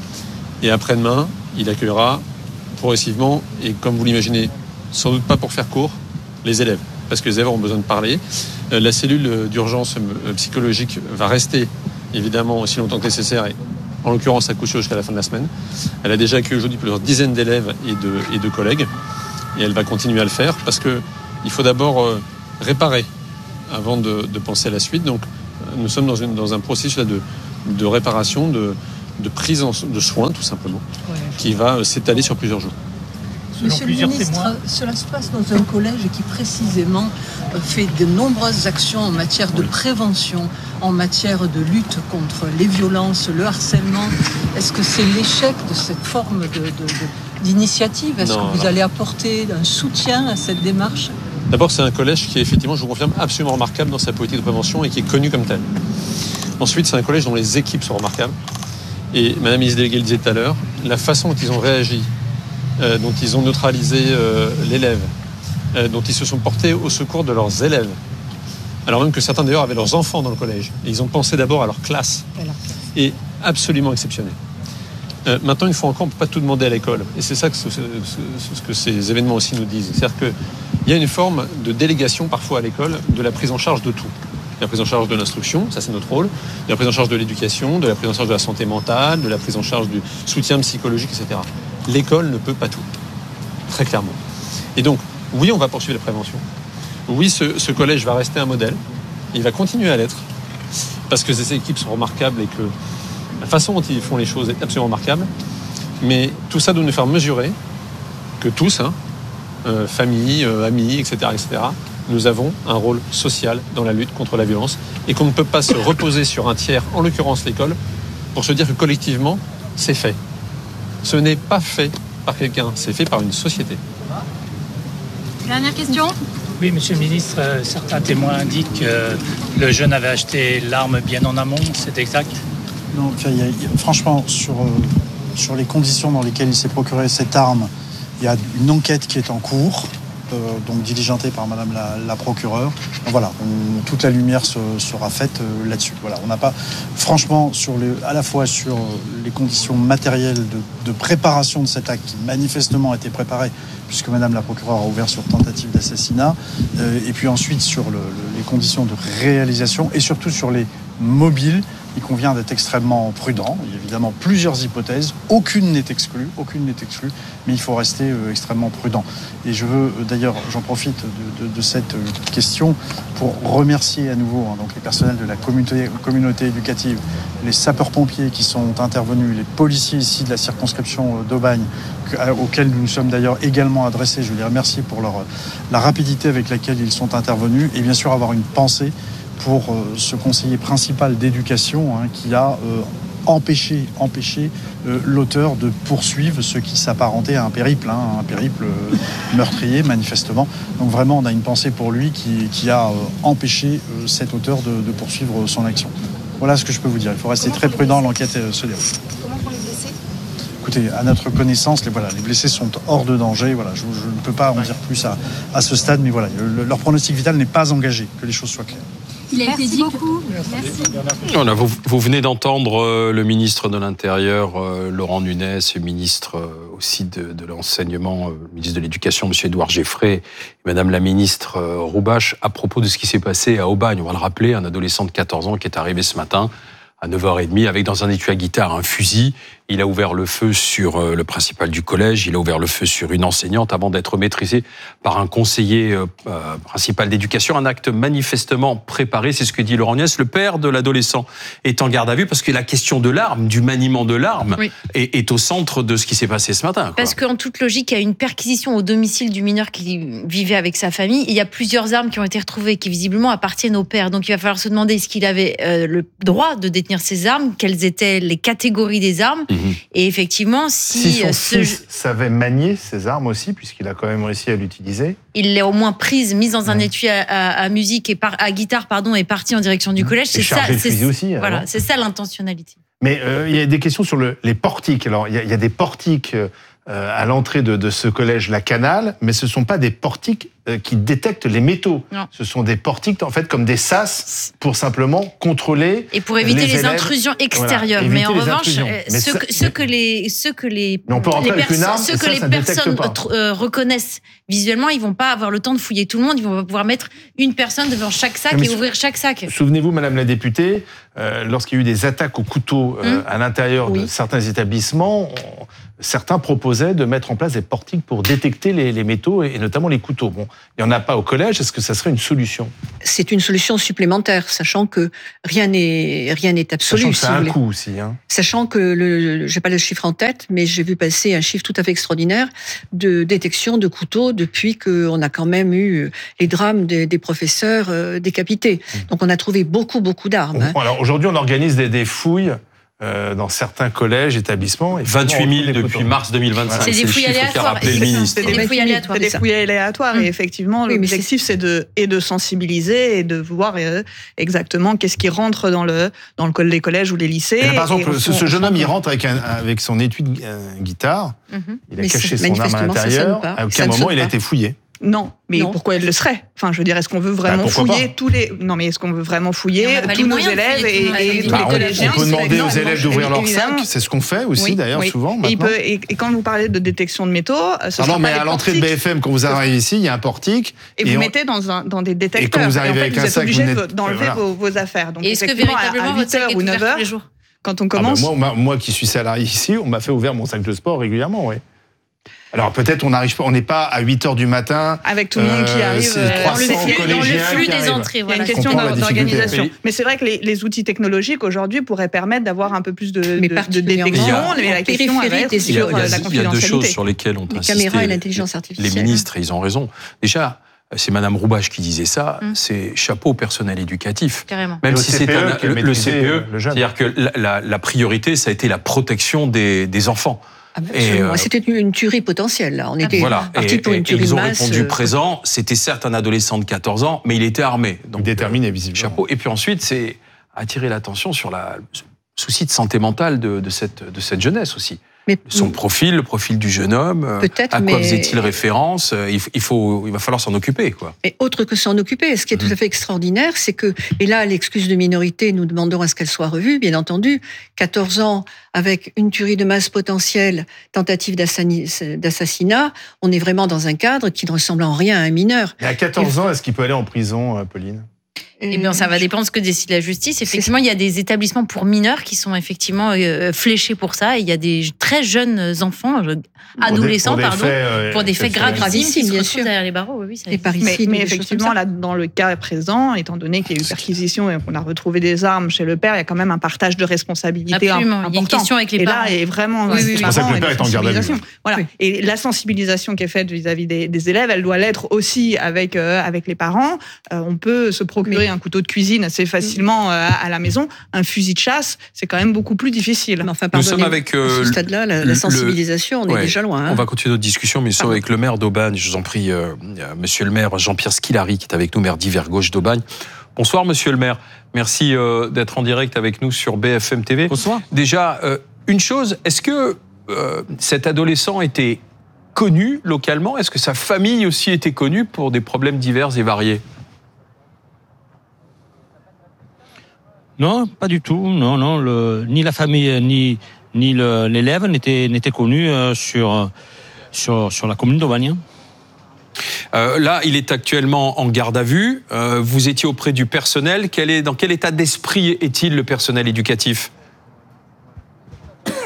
Et après-demain, il accueillera progressivement, et comme vous l'imaginez, sans doute pas pour faire court, les élèves, parce que les élèves auront besoin de parler. Euh, la cellule d'urgence psychologique va rester, évidemment, aussi longtemps que nécessaire, et en l'occurrence à coup sûr jusqu'à la fin de la semaine. Elle a déjà accueilli aujourd'hui plusieurs dizaines d'élèves et de, et de collègues, et elle va continuer à le faire, parce qu'il faut d'abord euh, réparer avant de, de penser à la suite. Donc, nous sommes dans, une, dans un processus là, de, de réparation, de, de prise en, de soins, tout simplement, ouais. qui va s'étaler sur plusieurs jours. Monsieur le ministre, cela se passe dans un collège qui précisément fait de nombreuses actions en matière de prévention, en matière de lutte contre les violences, le harcèlement. Est-ce que c'est l'échec de cette forme de, de, de, d'initiative ? Est-ce non, que vous non. allez apporter un soutien à cette démarche ? D'abord, c'est un collège qui est effectivement, je vous confirme, absolument remarquable dans sa politique de prévention et qui est connu comme tel. Ensuite, c'est un collège dont les équipes sont remarquables. Et Madame la ministre déléguée le disait tout à l'heure, la façon dont ils ont réagi, Euh, dont ils ont neutralisé euh, l'élève, euh, dont ils se sont portés au secours de leurs élèves, alors même que certains d'ailleurs avaient leurs enfants dans le collège. Et ils ont pensé d'abord à leur classe, et absolument exceptionnel. Euh, maintenant, une fois encore, on ne peut pas tout demander à l'école. Et c'est ça que ce, ce, ce que ces événements aussi nous disent. C'est-à-dire qu'il y a une forme de délégation parfois à l'école de la prise en charge de tout. De la prise en charge de l'instruction, ça c'est notre rôle, de la prise en charge de l'éducation, de la prise en charge de la santé mentale, de la prise en charge du soutien psychologique, et cetera. L'école ne peut pas tout, très clairement. Et donc, oui, on va poursuivre la prévention. Oui, ce, ce collège va rester un modèle. Il va continuer à l'être, parce que ces équipes sont remarquables et que la façon dont ils font les choses est absolument remarquable. Mais tout ça doit nous faire mesurer que tous, hein, euh, famille, euh, amis, et cetera, et cetera, nous avons un rôle social dans la lutte contre la violence et qu'on ne peut pas se reposer sur un tiers, en l'occurrence l'école, pour se dire que collectivement, c'est fait. Ce n'est pas fait par quelqu'un, c'est fait par une société. Dernière question. Oui, monsieur le ministre, euh, certains témoins indiquent que le jeune avait acheté l'arme bien en amont, c'est exact ? Non, il y a, il y a, franchement, sur, euh, sur les conditions dans lesquelles il s'est procuré cette arme, il y a une enquête qui est en cours. Euh, donc diligentée par Madame la, la procureure. Donc voilà, on, toute la lumière se, sera faite euh, là-dessus. Voilà, on n'a pas, franchement, sur les, à la fois sur les conditions matérielles de, de préparation de cet acte qui manifestement a été préparé, puisque Madame la procureure a ouvert sur tentative d'assassinat, euh, et puis ensuite sur le, le, les conditions de réalisation et surtout sur les mobiles. Il convient d'être extrêmement prudent. Il y a évidemment plusieurs hypothèses. Aucune n'est exclue, aucune n'est exclue, mais il faut rester euh, extrêmement prudent. Et je veux euh, d'ailleurs, j'en profite de, de, de cette euh, question pour remercier à nouveau hein, donc les personnels de la communauté, communauté éducative, les sapeurs-pompiers qui sont intervenus, les policiers ici de la circonscription euh, d'Aubagne, que, à, auxquels nous nous sommes d'ailleurs également adressés. Je veux les remercier pour leur, la rapidité avec laquelle ils sont intervenus et bien sûr avoir une pensée pour euh, ce conseiller principal d'éducation hein, qui a euh, empêché, empêché euh, l'auteur de poursuivre ce qui s'apparentait à un périple, hein, un périple euh, meurtrier manifestement. Donc vraiment on a une pensée pour lui qui, qui a euh, empêché euh, cet auteur de, de poursuivre son action. Voilà ce que je peux vous dire. Il faut rester très prudent, l'enquête euh, se déroule. Comment pour les blessés ? Écoutez, à notre connaissance, les, voilà, les blessés sont hors de danger. Voilà, je, je ne peux pas en dire plus à, à ce stade, mais voilà, le, leur pronostic vital n'est pas engagé, que les choses soient claires. Il a Merci été dit beaucoup. Merci. Voilà, vous, vous venez d'entendre euh, le ministre de l'Intérieur, euh, Laurent Nunez, le ministre euh, aussi de, de l'Enseignement, euh, le ministre de l'Éducation, M. Édouard Geffray, et Madame la ministre euh, Roubache, à propos de ce qui s'est passé à Aubagne. On va le rappeler, un adolescent de quatorze ans qui est arrivé ce matin à neuf heures trente avec dans un étui à guitare un fusil. Il a ouvert le feu sur le principal du collège, il a ouvert le feu sur une enseignante avant d'être maîtrisé par un conseiller euh, principal d'éducation. Un acte manifestement préparé, c'est ce que dit Laurent Niesse. Le père de l'adolescent est en garde à vue parce que la question de l'arme, du maniement de l'arme, oui. est, est au centre de ce qui s'est passé ce matin. Quoi. Parce qu'en toute logique, il y a une perquisition au domicile du mineur qui vivait avec sa famille. Il y a plusieurs armes qui ont été retrouvées qui visiblement appartiennent au père. Donc il va falloir se demander est-ce qu'il avait euh, le droit de détenir ces armes, quelles étaient les catégories des armes. Mmh. Et effectivement, si, si son ce fils savait manier ses armes aussi, puisqu'il a quand même réussi à l'utiliser. Il l'a au moins prise, mise dans un mmh. étui à, à, à musique et par, à guitare, pardon, et parti en direction du collège. Et c'est ça, c'est aussi. Voilà, c'est ça l'intentionnalité. Mais euh, il y a des questions sur le, les portiques. Alors il y, y a des portiques euh, à l'entrée de, de ce collège, la Canale, mais ce ne sont pas des portiques euh, qui détectent les métaux. Non. Ce sont des portiques, en fait, comme des sas pour simplement contrôler et pour éviter les, les intrusions extérieures. Voilà, mais en revanche, ce ceux, ça, que, ceux que les, ceux que les, on peut les, perso- arme, ceux que ça, les ça personnes euh, reconnaissent visuellement, ils vont pas avoir le temps de fouiller tout le monde. Ils vont pouvoir mettre une personne devant chaque sac mais et ouvrir chaque sac. Souvenez-vous, Madame la députée, euh, lorsqu'il y a eu des attaques au couteau euh, mmh. à l'intérieur oui. de certains établissements, on, certains proposaient de mettre en place des portiques pour détecter les, les métaux et, et notamment les couteaux. Bon, il n'y en a pas au collège. Est-ce que ça serait une solution ? C'est une solution supplémentaire, sachant que rien n'est rien n'est absolu. Sachant que si ça a un coût aussi. Hein. Sachant que le, j'ai pas le chiffre en tête, mais j'ai vu passer un chiffre tout à fait extraordinaire de détection de couteaux depuis qu'on a quand même eu les drames des, des professeurs euh, décapités. Mmh. Donc on a trouvé beaucoup beaucoup d'armes. Bon, hein. Alors aujourd'hui, on organise des, des fouilles. Euh, dans certains collèges, établissements. vingt-huit mille depuis mars deux mille vingt-cinq. C'est, c'est des fouilles aléatoires. C'est des fouilles aléatoires. C'est des fouilles aléatoires. Mmh. Et effectivement, oui, l'objectif, c'est de, et de sensibiliser et de voir euh, exactement qu'est-ce qui rentre dans le, dans le les collèges ou les lycées. Là, par exemple, ce, ce jeune homme, il rentre avec, un, avec son étui de euh, guitare. Mmh. Il a mais caché son arme à l'intérieur. À aucun moment, il a été fouillé. Non, mais non. Pourquoi elle le serait ? Enfin, je veux dire, est-ce qu'on veut vraiment bah, fouiller pas. tous les... Non, mais est-ce qu'on veut vraiment fouiller tous nos élèves et, et, et tous bah, les collégiens ? On peut demander non, aux élèves d'ouvrir leur sac, c'est ce qu'on fait aussi oui, d'ailleurs oui. souvent et, peut, et, et quand vous parlez de détection de métaux... Ce non, mais à l'entrée de B F M, quand vous arrivez ici, il y a un portique. Et, et vous on... mettez dans, un, dans des détecteurs. Et quand vous arrivez avec un sac, vous êtes obligé d'enlever vos affaires. Donc est-ce que véritablement votre sac est ouvert tous les jours ? Quand on commence... Moi qui suis salarié ici, on m'a fait ouvrir mon sac de sport régulièrement, oui. Alors peut-être on n'arrive pas, on n'est pas à huit heures du matin avec tout le monde euh, qui arrive euh, dans, le flux, dans le flux des arrivent. entrées. Voilà. Il y a une question d'organisation. Mais, mais c'est vrai que les, les outils technologiques aujourd'hui pourraient permettre d'avoir un peu plus de, de, de détection. Mais la question est sur la confidentialité. Il y a deux choses sur lesquelles on insiste. Les caméras et l'intelligence artificielle. Les ministres, ils ont raison. Déjà. C'est Madame Roubache qui disait ça, mmh. c'est chapeau au personnel éducatif. Carrément. Même le si C P E, c'est un, le, le C P E, le c'est-à-dire que la, la, la priorité, ça a été la protection des, des enfants. Ah ben et euh, c'était une tuerie potentielle, là. On était voilà. parti pour une tuerie de masse. Ils ont répondu présent. C'était certes un adolescent de quatorze ans, mais il était armé. Donc, déterminé, visiblement. Chapeau. Et puis ensuite, c'est attirer l'attention sur la, le souci de santé mentale de, de, cette, de cette jeunesse aussi. Mais, son profil, le profil du jeune homme, à quoi mais... faisait-il référence, il, il, faut, il va falloir s'en occuper. Quoi. Mais autre que s'en occuper, ce qui est mmh. tout à fait extraordinaire, c'est que, et là, l'excuse de minorité, nous demandons à ce qu'elle soit revue, bien entendu, quatorze ans, avec une tuerie de masse potentielle, tentative d'assassinat, on est vraiment dans un cadre qui ne ressemble en rien à un mineur. Et à quatorze et... ans, est-ce qu'il peut aller en prison, Pauline ? Eh bien, ça va dépendre de ce que décide la justice. Effectivement, il y a des établissements pour mineurs qui sont effectivement euh, fléchés pour ça. Et il y a des très jeunes enfants, adolescents, pour des, pour pardon, des faits, euh, pour des faits gravissimes, bien sûr, derrière les barreaux. Oui, ça mais, mais effectivement, là, dans le cas présent, étant donné qu'il y a eu perquisition et qu'on a retrouvé des armes chez le père, il y a quand même un partage de responsabilité Absolument. important. Il y a une question avec les et parents. là, est vraiment, oui, oui, c'est pour ça que le père est en garde à vue. Voilà. Oui. Et la sensibilisation qui est faite vis-à-vis des, des élèves, elle doit l'être aussi avec euh, avec les parents. Euh, on peut se procurer mais... un couteau de cuisine assez facilement euh, à la maison. Un fusil de chasse, c'est quand même beaucoup plus difficile. Mais enfin, nous sommes avec euh, à ce stade-là, la, la sensibilisation, le, on est ouais, déjà loin. Hein. On va continuer notre discussion, mais nous sommes avec le maire d'Aubagne. Je vous en prie, euh, Monsieur le maire Jean-Pierre Skilari, qui est avec nous, maire d'Hiver Gauche d'Aubagne. Bonsoir, Monsieur le maire. Merci euh, d'être en direct avec nous sur B F M T V. Bonsoir. Déjà, euh, une chose, est-ce que euh, cet adolescent était connu localement ? Est-ce que sa famille aussi était connue pour des problèmes divers et variés ? Non, pas du tout. Non, non. Le, ni la famille ni ni le, l'élève n'étaient n'étaient connus euh, sur sur sur la commune d'Aubagne. Euh, là, il est actuellement en garde à vue. Euh, vous étiez auprès du personnel. Quel est, dans quel état d'esprit est-il, le personnel éducatif ?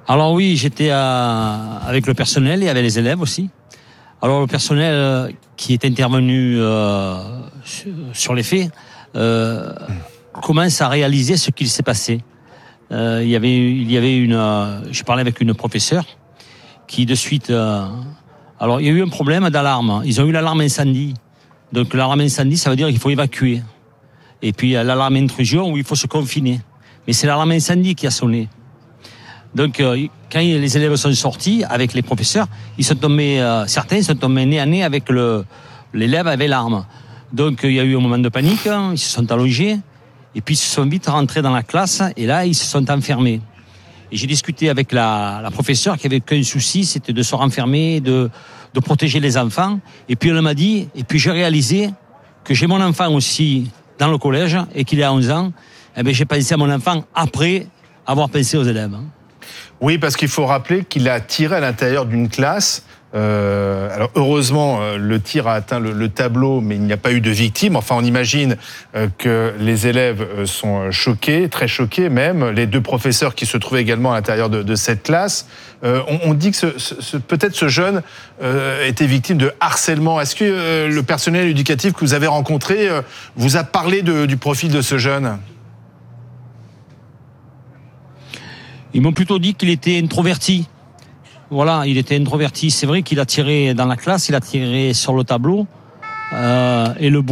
Alors oui, j'étais à, avec le personnel et avec les élèves aussi. Alors le personnel euh, qui est intervenu euh, sur, sur les faits euh, commence à réaliser ce qu'il s'est passé. Euh, il y avait, il y avait une, euh, je parlais avec une professeure qui de suite, euh, alors il y a eu un problème d'alarme. Ils ont eu l'alarme incendie. Donc l'alarme incendie, ça veut dire qu'il faut évacuer. Et puis l'alarme intrusion où il faut se confiner. Mais c'est l'alarme incendie qui a sonné. Donc, euh, quand les élèves sont sortis avec les professeurs, ils sont tombés, euh, certains sont tombés nez à nez avec le, l'élève avec l'arme. Donc, euh, il y a eu un moment de panique, hein, ils se sont allongés, et puis ils se sont vite rentrés dans la classe, et là, ils se sont enfermés. Et j'ai discuté avec la, la professeure qui avait qu'un souci, c'était de se renfermer, de, de protéger les enfants. Et puis, elle m'a dit, et puis j'ai réalisé que j'ai mon enfant aussi dans le collège, et qu'il a onze ans, eh bien, j'ai pensé à mon enfant après avoir pensé aux élèves. Oui, parce qu'il faut rappeler qu'il a tiré à l'intérieur d'une classe. Euh, alors heureusement, le tir a atteint le, le tableau, mais il n'y a pas eu de victime. Enfin, on imagine que les élèves sont choqués, très choqués même. Les deux professeurs qui se trouvaient également à l'intérieur de, de cette classe. Euh, on, on dit que ce, ce, peut-être ce jeune euh, était victime de harcèlement. Est-ce que euh, le personnel éducatif que vous avez rencontré euh, vous a parlé de, du profil de ce jeune ? Ils m'ont plutôt dit qu'il était introverti. Voilà, il était introverti. C'est vrai qu'il a tiré dans la classe, il a tiré sur le tableau. Euh, et le